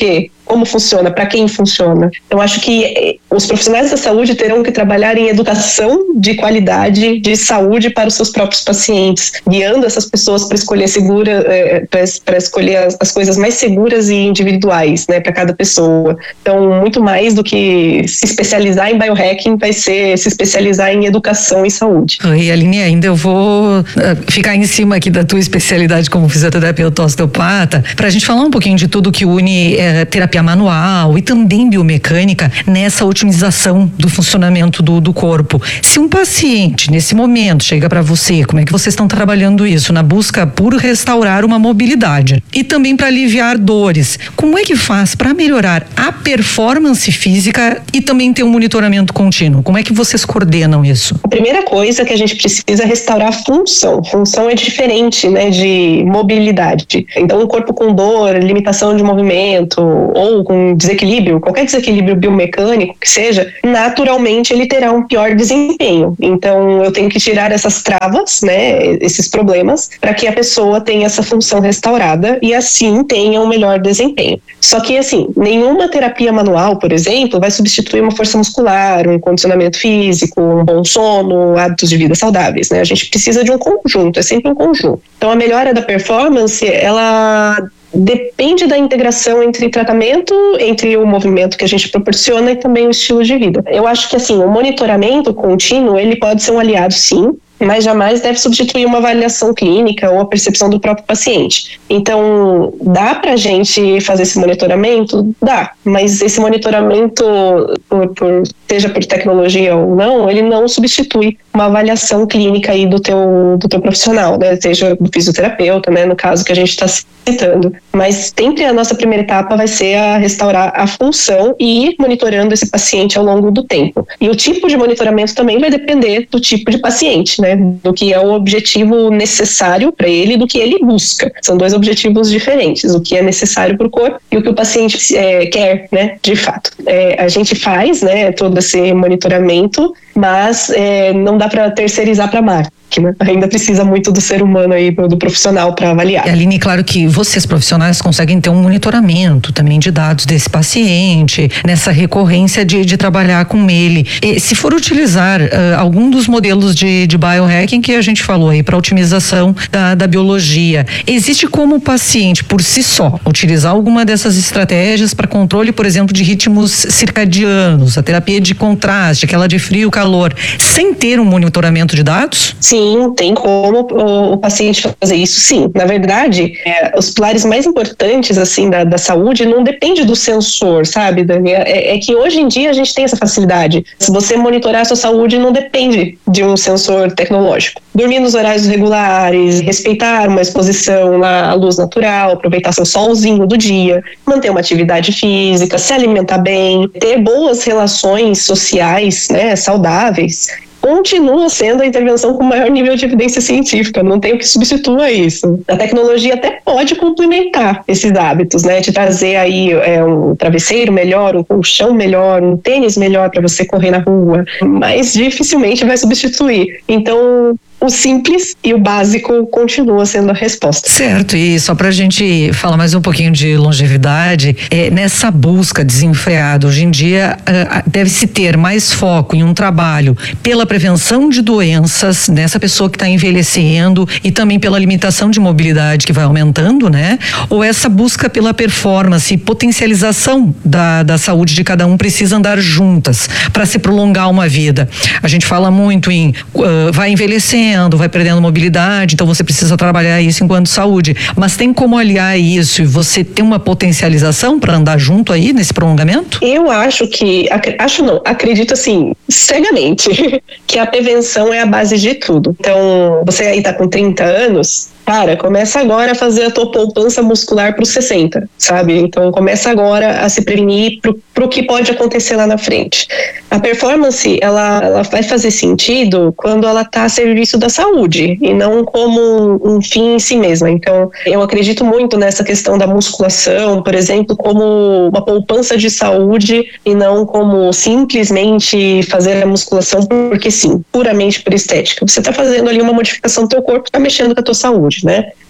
como funciona, para quem funciona. Então, acho que os profissionais da saúde terão que trabalhar em educação de qualidade de saúde para os seus próprios pacientes, guiando essas pessoas para escolher segura, é, para escolher as, as coisas mais seguras e individuais, né, para cada pessoa. Então, muito mais do que se especializar em biohacking, vai ser se especializar em educação e saúde. E Aline, ainda eu vou uh, ficar em cima aqui da tua especialidade como fisioterapeuta osteopata, para a gente falar um pouquinho de tudo que une eh, terapia manual e também biomecânica nessa otimização do funcionamento do, do corpo. Se um paciente, nesse momento, chega para você, como é que vocês estão trabalhando isso? Na busca por restaurar uma mobilidade e também para aliviar dores. Como é que faz para melhorar a performance física e também ter um monitoramento contínuo? Como é que vocês coordenam isso? A primeira coisa que a gente precisa é restaurar a função. Função é diferente, né, de mobilidade. Então, um corpo com dor, limitação de movimento ou com desequilíbrio, qualquer desequilíbrio biomecânico que seja, naturalmente ele terá um pior desempenho. Então, eu tenho que tirar essas travas, né, esses problemas, para que a pessoa tenha essa função restaurada e assim tenha um melhor desempenho. Só que, assim, nenhuma terapia manual, por exemplo, vai substituir uma força muscular, um condicionamento físico, um bom sono, hábitos de vida saudáveis, né? A gente precisa de um conjunto, é sempre um conjunto. Então, a melhora da performance, ela depende da integração entre tratamento, entre o movimento que a gente proporciona e também o estilo de vida. Eu acho que, assim, o monitoramento contínuo, ele pode ser um aliado, sim, mas jamais deve substituir uma avaliação clínica ou a percepção do próprio paciente. Então, dá pra gente fazer esse monitoramento? Dá, mas esse monitoramento, por, por, seja por tecnologia ou não, ele não substitui uma avaliação clínica aí do teu, do teu profissional, né? Seja do fisioterapeuta, né? No caso que a gente está citando. Mas sempre a nossa primeira etapa vai ser a restaurar a função e ir monitorando esse paciente ao longo do tempo. E o tipo de monitoramento também vai depender do tipo de paciente, né? Do que é o objetivo necessário para ele e do que ele busca. São dois objetivos diferentes, o que é necessário para o corpo e o que o paciente é, quer, né, de fato. É, a gente faz, né, todo esse monitoramento, mas é, não dá para terceirizar para a máquina. Ainda precisa muito do ser humano aí, do profissional para avaliar. E Aline, claro que vocês profissionais conseguem ter um monitoramento também de dados desse paciente, nessa recorrência de, de trabalhar com ele. E se for utilizar uh, algum dos modelos de, de biohacking que a gente falou aí para otimização da, da biologia, existe como o paciente por si só utilizar alguma dessas estratégias para controle, por exemplo, de ritmos circadianos, a terapia de contraste, aquela de frio, calor, sem ter um monitoramento de dados? Sim. Sim, tem como o, o paciente fazer isso, sim. Na verdade, é, os pilares mais importantes, assim, da, da saúde não depende do sensor, sabe, Dani? É, é que hoje em dia a gente tem essa facilidade. Se você monitorar a sua saúde, não depende de um sensor tecnológico. Dormir nos horários regulares, respeitar uma exposição à luz natural, aproveitar seu solzinho do dia, manter uma atividade física, se alimentar bem, ter boas relações sociais, né, saudáveis, continua sendo a intervenção com maior nível de evidência científica, não tem o que substitua isso. A tecnologia até pode complementar esses hábitos, né, de trazer aí é, um travesseiro melhor, um colchão melhor, um tênis melhor para você correr na rua, mas dificilmente vai substituir. Então, o simples e o básico continua sendo a resposta. Certo, e só pra gente falar mais um pouquinho de longevidade, é, nessa busca desenfreada, hoje em dia uh, deve-se ter mais foco em um trabalho pela prevenção de doenças nessa pessoa que está envelhecendo e também pela limitação de mobilidade que vai aumentando, né? Ou essa busca pela performance e potencialização da, da saúde de cada um precisa andar juntas para se prolongar uma vida. A gente fala muito em uh, vai envelhecendo, vai perdendo mobilidade, então você precisa trabalhar isso enquanto saúde, mas tem como aliar isso e você ter uma potencialização para andar junto aí nesse prolongamento? Eu acho que, acho não, acredito assim, cegamente, que a prevenção é a base de tudo. Então, você aí tá com trinta anos, cara, começa agora a fazer a tua poupança muscular para os sessenta, sabe? Então, começa agora a se prevenir para o que pode acontecer lá na frente. A performance, ela, ela vai fazer sentido quando ela está a serviço da saúde e não como um fim em si mesma. Então, eu acredito muito nessa questão da musculação, por exemplo, como uma poupança de saúde e não como simplesmente fazer a musculação porque sim, puramente por estética. Você está fazendo ali uma modificação do teu corpo, está mexendo com a tua saúde, né?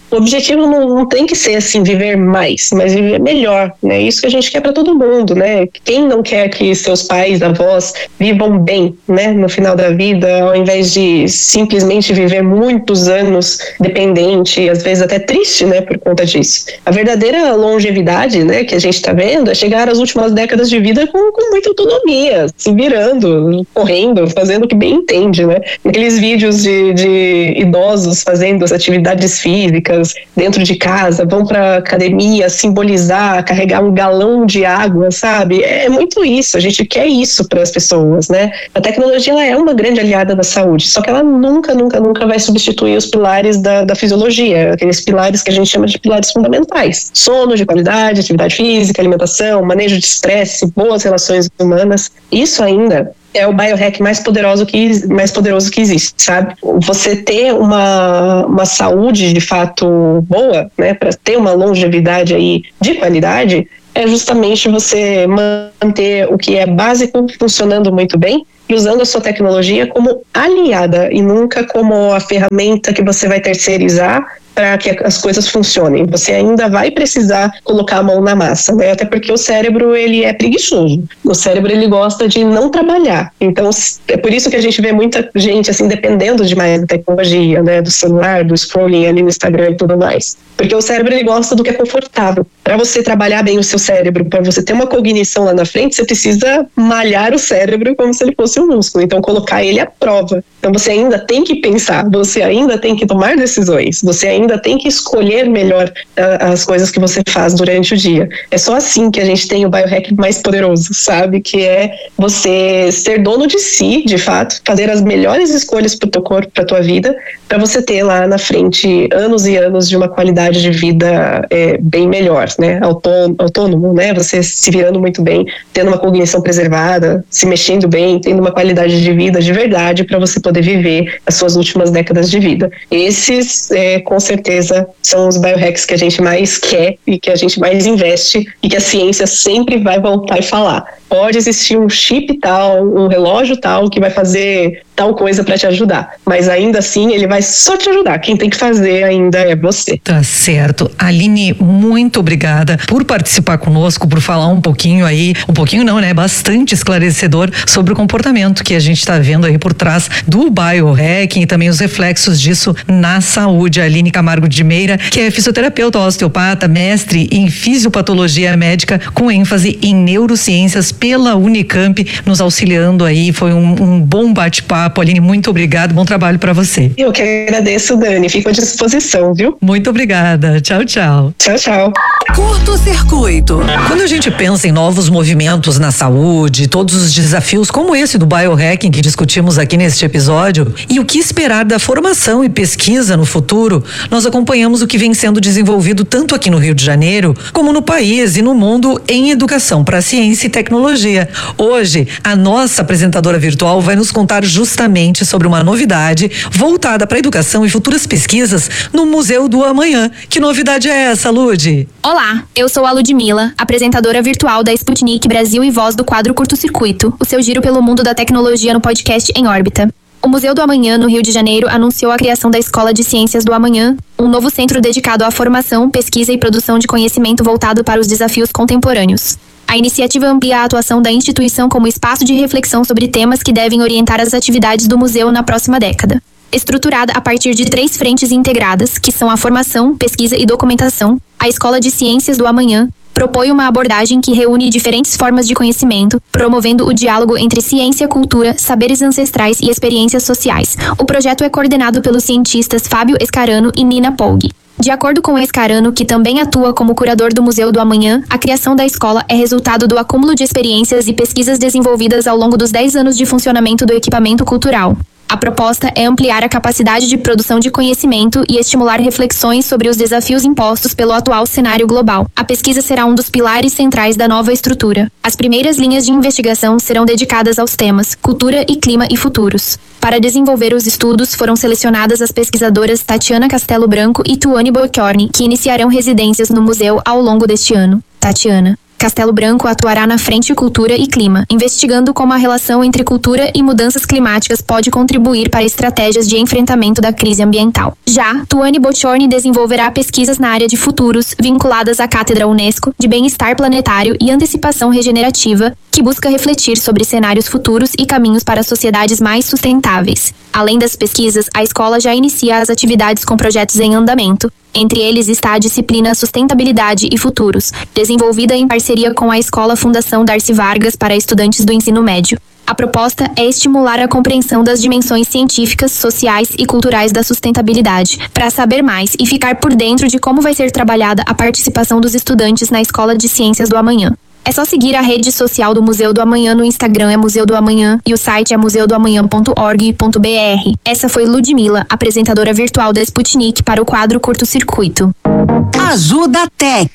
O objetivo não, não tem que ser assim, viver mais, mas viver melhor, né? Isso que a gente quer para todo mundo, né? Quem não quer que seus pais, avós vivam bem, né? No final da vida, ao invés de simplesmente viver muitos anos dependente, às vezes até triste, né? Por conta disso. A verdadeira longevidade, né? Que a gente está vendo é chegar às últimas décadas de vida com, com muita autonomia, se virando, correndo, fazendo o que bem entende, né? Aqueles vídeos de, de idosos fazendo as atividades físicas dentro de casa, vão para academia simbolizar, carregar um galão de água, sabe? É muito isso, a gente quer isso para as pessoas, né? A tecnologia ela é uma grande aliada da saúde, só que ela nunca, nunca, nunca vai substituir os pilares da, da fisiologia, aqueles pilares que a gente chama de pilares fundamentais. Sono de qualidade, atividade física, alimentação, manejo de estresse, boas relações humanas. Isso ainda é o biohack mais poderoso que, mais poderoso que existe, sabe? Você ter uma, uma saúde de fato boa, né, para ter uma longevidade aí de qualidade, é justamente você manter o que é básico funcionando muito bem e usando a sua tecnologia como aliada e nunca como a ferramenta que você vai terceirizar para que as coisas funcionem. Você ainda vai precisar colocar a mão na massa, né? Até porque o cérebro, ele é preguiçoso. O cérebro, ele gosta de não trabalhar. Então, é por isso que a gente vê muita gente, assim, dependendo demais da tecnologia, né? Do celular, do scrolling ali no Instagram e tudo mais. Porque o cérebro, ele gosta do que é confortável. Para você trabalhar bem o seu cérebro, para você ter uma cognição lá na frente, você precisa malhar o cérebro como se ele fosse um músculo. Então, colocar ele à prova. Então, você ainda tem que pensar, você ainda tem que tomar decisões, você ainda ainda tem que escolher melhor uh, as coisas que você faz durante o dia. É só assim que a gente tem o biohack mais poderoso, sabe? Que é você ser dono de si, de fato, fazer as melhores escolhas para o teu corpo, para a tua vida, para você ter lá na frente anos e anos de uma qualidade de vida é, bem melhor, né? Autônomo, autônomo, né? Você se virando muito bem, tendo uma cognição preservada, se mexendo bem, tendo uma qualidade de vida de verdade para você poder viver as suas últimas décadas de vida. Esses, é, com certeza, são os biohacks que a gente mais quer e que a gente mais investe e que a ciência sempre vai voltar e falar. Pode existir um chip tal, um relógio tal que vai fazer tal coisa para te ajudar, mas ainda assim ele vai só te ajudar. Quem tem que fazer ainda é você. Tá certo. Aline, muito obrigada por participar conosco, por falar um pouquinho aí, um pouquinho não, né? Bastante esclarecedor sobre o comportamento que a gente está vendo aí por trás do biohacking e também os reflexos disso na saúde. Aline Camargo de Meira, que é fisioterapeuta, osteopata, mestre em fisiopatologia médica com ênfase em neurociências pela Unicamp, nos auxiliando aí. Foi um, um bom bate-papo. Aline, muito obrigado, bom trabalho para você. Eu que agradeço, Dani, fico à disposição, viu? Muito obrigada, tchau, tchau. Tchau, tchau. Curto-circuito. Quando a gente pensa em novos movimentos na saúde, todos os desafios como esse do biohacking que discutimos aqui neste episódio, e o que esperar da formação e pesquisa no futuro, nós acompanhamos o que vem sendo desenvolvido tanto aqui no Rio de Janeiro, como no país e no mundo em educação para ciência e tecnologia. Hoje, a nossa apresentadora virtual vai nos contar justamente sobre uma novidade voltada para a educação e futuras pesquisas no Museu do Amanhã. Que novidade é essa, Lude? Olá, eu sou a Ludmila, apresentadora virtual da Sputnik Brasil e voz do quadro Curto-Circuito, o seu giro pelo mundo da tecnologia no podcast Em Órbita. O Museu do Amanhã, no Rio de Janeiro, anunciou a criação da Escola de Ciências do Amanhã, um novo centro dedicado à formação, pesquisa e produção de conhecimento voltado para os desafios contemporâneos. A iniciativa amplia a atuação da instituição como espaço de reflexão sobre temas que devem orientar as atividades do museu na próxima década. Estruturada a partir de três frentes integradas, que são a formação, pesquisa e documentação, a Escola de Ciências do Amanhã propõe uma abordagem que reúne diferentes formas de conhecimento, promovendo o diálogo entre ciência, cultura, saberes ancestrais e experiências sociais. O projeto é coordenado pelos cientistas Fábio Escarano e Nina Polg. De acordo com Escarano, que também atua como curador do Museu do Amanhã, a criação da escola é resultado do acúmulo de experiências e pesquisas desenvolvidas ao longo dos dez anos de funcionamento do equipamento cultural. A proposta é ampliar a capacidade de produção de conhecimento e estimular reflexões sobre os desafios impostos pelo atual cenário global. A pesquisa será um dos pilares centrais da nova estrutura. As primeiras linhas de investigação serão dedicadas aos temas cultura e clima e futuros. Para desenvolver os estudos, foram selecionadas as pesquisadoras Tatiana Castelo Branco e Tuane Bocchiorni, que iniciarão residências no museu ao longo deste ano. Tatiana. Castelo Branco atuará na Frente Cultura e Clima, investigando como a relação entre cultura e mudanças climáticas pode contribuir para estratégias de enfrentamento da crise ambiental. Já, Tuane Boccioni desenvolverá pesquisas na área de futuros, vinculadas à Cátedra Unesco de Bem-Estar Planetário e Antecipação Regenerativa, que busca refletir sobre cenários futuros e caminhos para sociedades mais sustentáveis. Além das pesquisas, a escola já inicia as atividades com projetos em andamento. Entre eles está a disciplina Sustentabilidade e Futuros, desenvolvida em parceria com a Escola Fundação Darcy Vargas para estudantes do ensino médio. A proposta é estimular a compreensão das dimensões científicas, sociais e culturais da sustentabilidade. Para saber mais e ficar por dentro de como vai ser trabalhada a participação dos estudantes na Escola de Ciências do Amanhã, é só seguir a rede social do Museu do Amanhã no Instagram, é Museu do Amanhã, e o site é museu do amanhã ponto org ponto b r. Essa foi Ludmila, apresentadora virtual da Sputnik, para o quadro Curto Circuito. Ajuda Tech.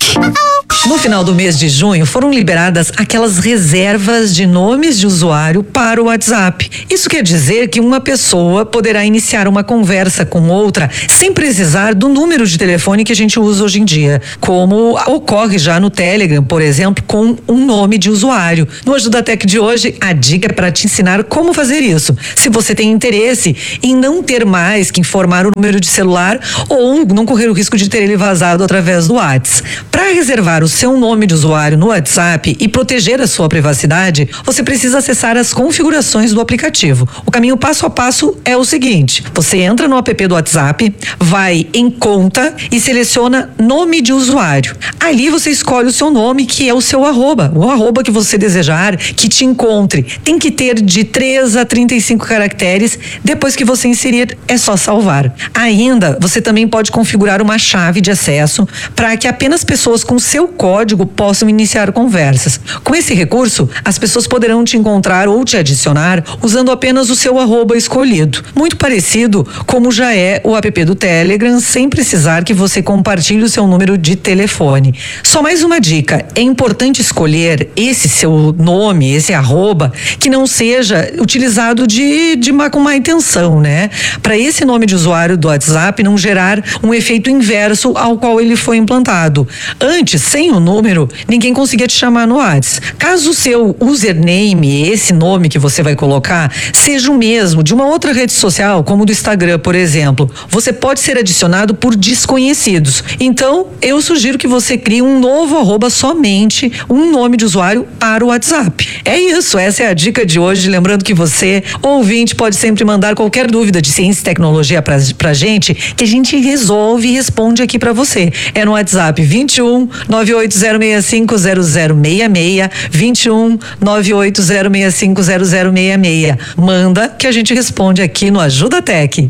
No final do mês de junho, foram liberadas aquelas reservas de nomes de usuário para o WhatsApp. Isso quer dizer que uma pessoa poderá iniciar uma conversa com outra sem precisar do número de telefone que a gente usa hoje em dia, como ocorre já no Telegram, por exemplo, com um nome de usuário. No Ajuda Tech de hoje, a dica é para te ensinar como fazer isso. Se você tem interesse em não ter mais que informar o número de celular ou não correr o risco de ter ele vazado através do WhatsApp. Para reservar o seu nome de usuário no WhatsApp e proteger a sua privacidade, você precisa acessar as configurações do aplicativo. O caminho passo a passo é o seguinte: você entra no app do WhatsApp, vai em conta e seleciona nome de usuário. Ali você escolhe o seu nome, que é o seu arroba, o arroba que você desejar que te encontre. Tem que ter de três a trinta e cinco caracteres. Depois que você inserir, é só salvar. Ainda, você também pode configurar uma chave de acesso para que apenas pessoas com seu código possam iniciar conversas. Com esse recurso, as pessoas poderão te encontrar ou te adicionar usando apenas o seu arroba escolhido. Muito parecido como já é o app do Telegram, sem precisar que você compartilhe o seu número de telefone. Só mais uma dica: é importante escolher esse seu nome, esse arroba, que não seja utilizado de, de má, com má intenção, né? Para esse nome de usuário do WhatsApp não gerar um efeito inverso ao qual ele foi implantado. Antes, sem o número, ninguém conseguia te chamar no WhatsApp. Caso o seu username, esse nome que você vai colocar, seja o mesmo de uma outra rede social, como do Instagram, por exemplo, você pode ser adicionado por desconhecidos. Então, eu sugiro que você crie um novo arroba, somente um nome de usuário para o WhatsApp. É isso, essa é a dica de hoje. Lembrando que você, ouvinte, pode sempre mandar qualquer dúvida de ciência e tecnologia pra, pra gente, que a gente resolve e responde aqui pra você. É no WhatsApp vinte e um, nove oito zero seis cinco zero zero seis seis, vinte e um, nove oito zero seis cinco zero zero seis seis. Manda que a gente responde aqui no Ajuda Tech.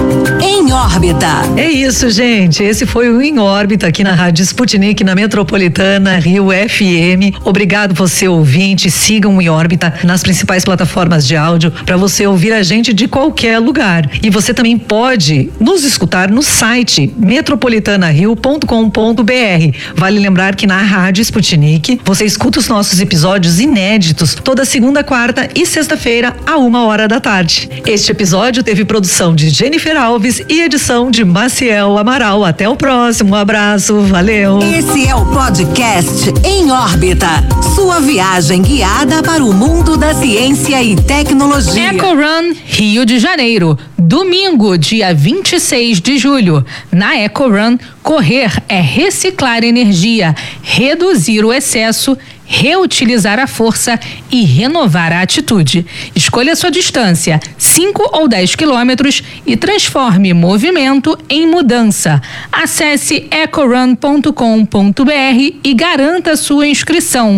Em órbita. É isso, gente. Esse foi o Em Órbita aqui na Rádio Sputnik, na Metropolitana Rio F M. Obrigado você, ouvinte. Sigam o Em Órbita nas principais plataformas de áudio para você ouvir a gente de qualquer lugar. E você também pode nos escutar no site metropolitana rio ponto com ponto b r. Vale lembrar que na Rádio Sputnik você escuta os nossos episódios inéditos toda segunda, quarta e sexta-feira a uma hora da tarde. Este episódio teve produção de Jennifer Alves e edição de Maciel Amaral. Até o próximo. Um abraço. Valeu. Esse é o podcast Em Órbita, sua viagem guiada para o mundo da ciência e tecnologia. EcoRun Rio de Janeiro, domingo, dia vinte e seis de julho. Na EcoRun, correr é reciclar energia, reduzir o excesso, reutilizar a força e renovar a atitude. Escolha sua distância, cinco ou dez quilômetros, e transforme movimento em mudança. Acesse ecorun ponto com ponto b r e garanta sua inscrição.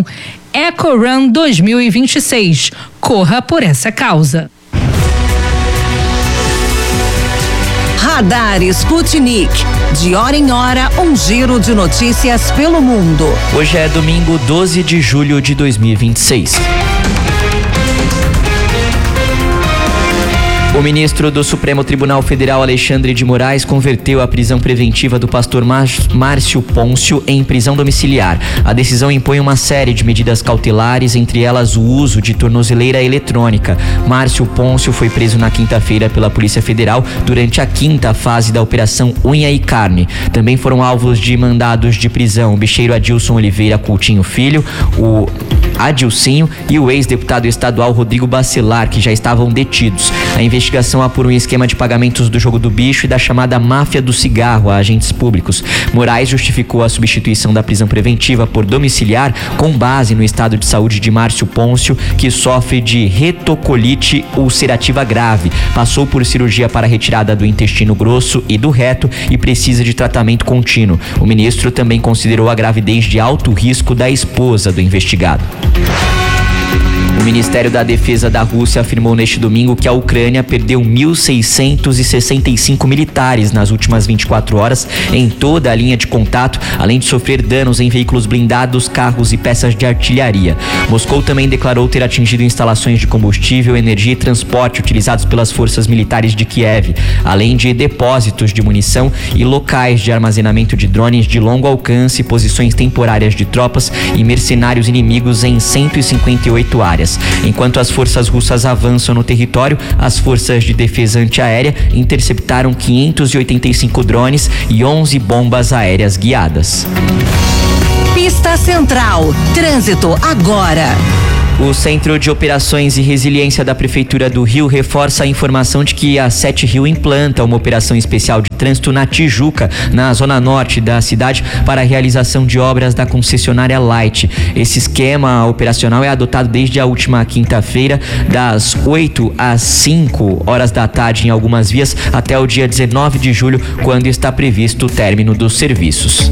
EcoRun dois mil e vinte e seis. Corra por essa causa. Radar Sputnik. De hora em hora, um giro de notícias pelo mundo. Hoje é domingo, doze de julho de dois mil e vinte e seis. O ministro do Supremo Tribunal Federal, Alexandre de Moraes, converteu a prisão preventiva do pastor Márcio Pôncio em prisão domiciliar. A decisão impõe uma série de medidas cautelares, entre elas o uso de tornozeleira eletrônica. Márcio Pôncio foi preso na quinta-feira pela Polícia Federal durante a quinta fase da Operação Unha e Carne. Também foram alvos de mandados de prisão o bicheiro Adilson Oliveira Coutinho Filho, o Adilcinho e o ex-deputado estadual Rodrigo Bacelar, que já estavam detidos. A investigação apura um esquema de pagamentos do jogo do bicho e da chamada máfia do cigarro a agentes públicos. Moraes justificou a substituição da prisão preventiva por domiciliar com base no estado de saúde de Márcio Pôncio, que sofre de retocolite ulcerativa grave, passou por cirurgia para retirada do intestino grosso e do reto e precisa de tratamento contínuo. O ministro também considerou a gravidez de alto risco da esposa do investigado. O Ministério da Defesa da Rússia afirmou neste domingo que a Ucrânia perdeu mil seiscentos e sessenta e cinco militares nas últimas vinte e quatro horas em toda a linha de contato, além de sofrer danos em veículos blindados, carros e peças de artilharia. Moscou também declarou ter atingido instalações de combustível, energia e transporte utilizados pelas forças militares de Kiev, além de depósitos de munição e locais de armazenamento de drones de longo alcance, posições temporárias de tropas e mercenários inimigos em cento e cinquenta e oito áreas. Enquanto as forças russas avançam no território, as forças de defesa antiaérea interceptaram quinhentos e oitenta e cinco drones e onze bombas aéreas guiadas. Pista Central. Trânsito agora. O Centro de Operações e Resiliência da Prefeitura do Rio reforça a informação de que a Sete Rio implanta uma operação especial de trânsito na Tijuca, na zona norte da cidade, para a realização de obras da concessionária Light. Esse esquema operacional é adotado desde a última quinta-feira, das oito às cinco horas da tarde em algumas vias, até o dia dezenove de julho, quando está previsto o término dos serviços.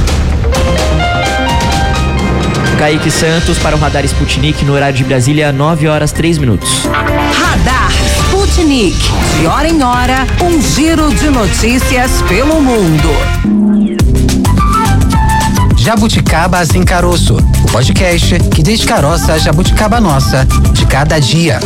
Kaique Santos para o Radar Sputnik no horário de Brasília, nove horas três minutos. Radar Sputnik. De hora em hora, um giro de notícias pelo mundo. Jabuticaba Sem Caroço, o podcast que descaroça a jabuticaba nossa de cada dia.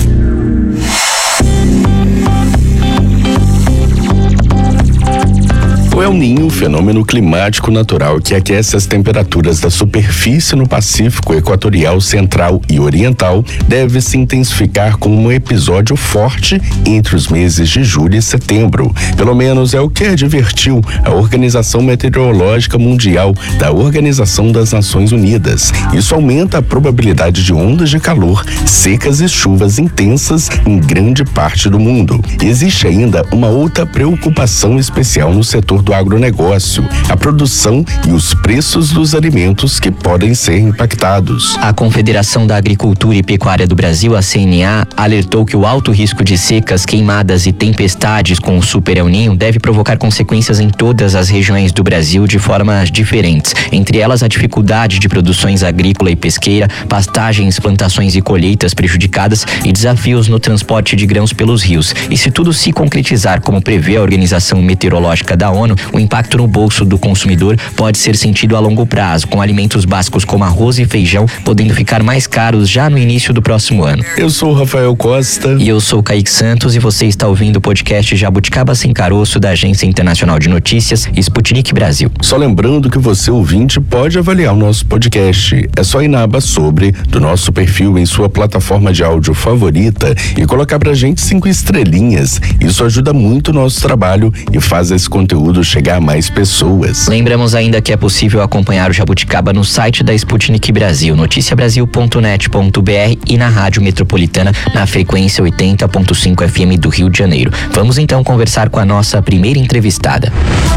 O El Niño, fenômeno climático natural que aquece as temperaturas da superfície no Pacífico Equatorial, Central e Oriental, deve se intensificar com um episódio forte entre os meses de julho e setembro. Pelo menos é o que advertiu a Organização Meteorológica Mundial da Organização das Nações Unidas. Isso aumenta a probabilidade de ondas de calor, secas e chuvas intensas em grande parte do mundo. Existe ainda uma outra preocupação especial no setor do agronegócio, a produção e os preços dos alimentos que podem ser impactados. A Confederação da Agricultura e Pecuária do Brasil, a C N A, alertou que o alto risco de secas, queimadas e tempestades com o Super El Niño deve provocar consequências em todas as regiões do Brasil de formas diferentes, entre elas a dificuldade de produções agrícola e pesqueira, pastagens, plantações e colheitas prejudicadas e desafios no transporte de grãos pelos rios. E se tudo se concretizar como prevê a Organização Meteorológica da ONU, o impacto no bolso do consumidor pode ser sentido a longo prazo, com alimentos básicos como arroz e feijão podendo ficar mais caros já no início do próximo ano. Eu sou o Rafael Costa. E eu sou o Kaique Santos e você está ouvindo o podcast Jabuticaba Sem Caroço da Agência Internacional de Notícias Sputnik Brasil. Só lembrando que você, ouvinte, pode avaliar o nosso podcast. É só ir na aba Sobre do nosso perfil em sua plataforma de áudio favorita e colocar pra gente cinco estrelinhas. Isso ajuda muito o nosso trabalho e faz esse conteúdo chegar a mais pessoas. Lembramos ainda que é possível acompanhar o Jabuticaba no site da Sputnik Brasil, noticia brasil ponto net ponto b r e na Rádio Metropolitana na frequência oitenta ponto cinco F M do Rio de Janeiro. Vamos então conversar com a nossa primeira entrevistada.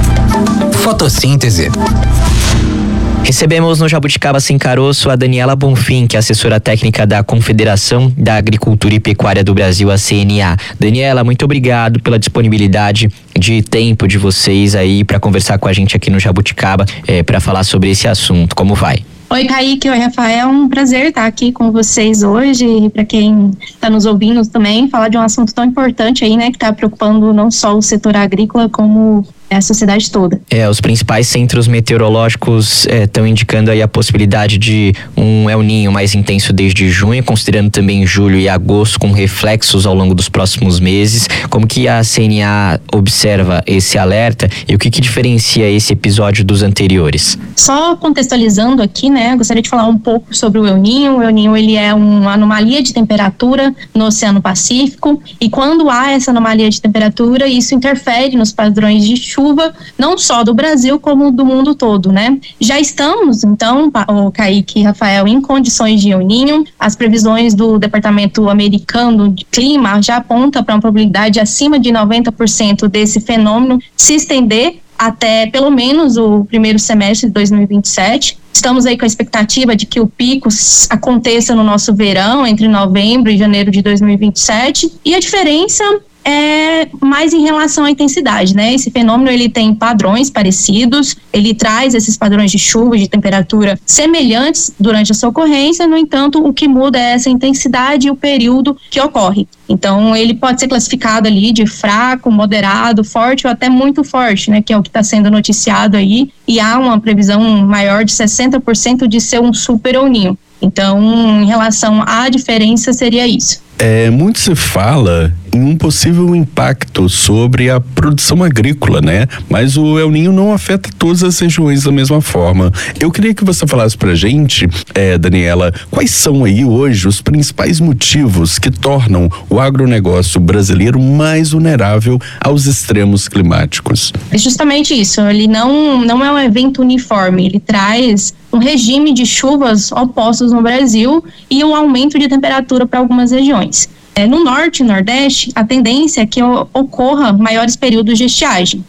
Fotossíntese. Recebemos no Jabuticaba Sem Caroço a Daniela Bonfim, que é assessora técnica da Confederação da Agricultura e Pecuária do Brasil, a C N A. Daniela, muito obrigado pela disponibilidade de tempo de vocês aí para conversar com a gente aqui no Jabuticaba, é, para falar sobre esse assunto. Como vai? Oi, Kaique, oi, Rafael, um prazer estar aqui com vocês hoje e para quem está nos ouvindo também, falar de um assunto tão importante aí, né, que está preocupando não só o setor agrícola como a sociedade toda. É, os principais centros meteorológicos estão é, indicando aí a possibilidade de um El Niño mais intenso desde junho, considerando também julho e agosto com reflexos ao longo dos próximos meses. Como que a C N A observa esse alerta e o que que diferencia esse episódio dos anteriores? Só contextualizando aqui, né, gostaria de falar um pouco sobre o El Niño. O El Niño, ele é uma anomalia de temperatura no Oceano Pacífico, e quando há essa anomalia de temperatura, isso interfere nos padrões de chuva, não só do Brasil, como do mundo todo, né? Já estamos, então, o Kaique e Rafael, em condições de El Niño. As previsões do Departamento Americano de Clima já apontam para uma probabilidade acima de noventa por cento desse fenômeno se estender até pelo menos o primeiro semestre de dois mil e vinte e sete. Estamos aí com a expectativa de que o pico aconteça no nosso verão, entre novembro e janeiro de dois mil e vinte e sete. E a diferença é mais em relação à intensidade, né? Esse fenômeno, ele tem padrões parecidos, ele traz esses padrões de chuva e de temperatura semelhantes durante a sua ocorrência. No entanto, o que muda é essa intensidade e o período que ocorre. Então, ele pode ser classificado ali de fraco, moderado, forte ou até muito forte, né? Que é o que está sendo noticiado aí, e há uma previsão maior de sessenta por cento de ser um super El Niño. Então, em relação à diferença, seria isso. É, muito se fala em um possível impacto sobre a produção agrícola, né? Mas o El Niño não afeta todas as regiões da mesma forma. Eu queria que você falasse pra gente, é, Daniela, quais são aí hoje os principais motivos que tornam o agronegócio brasileiro mais vulnerável aos extremos climáticos? É justamente isso, ele não, não é um evento uniforme, ele traz um regime de chuvas opostos no Brasil e um aumento de temperatura para algumas regiões. É, no norte e nordeste, a tendência é que ocorra maiores períodos de estiagem.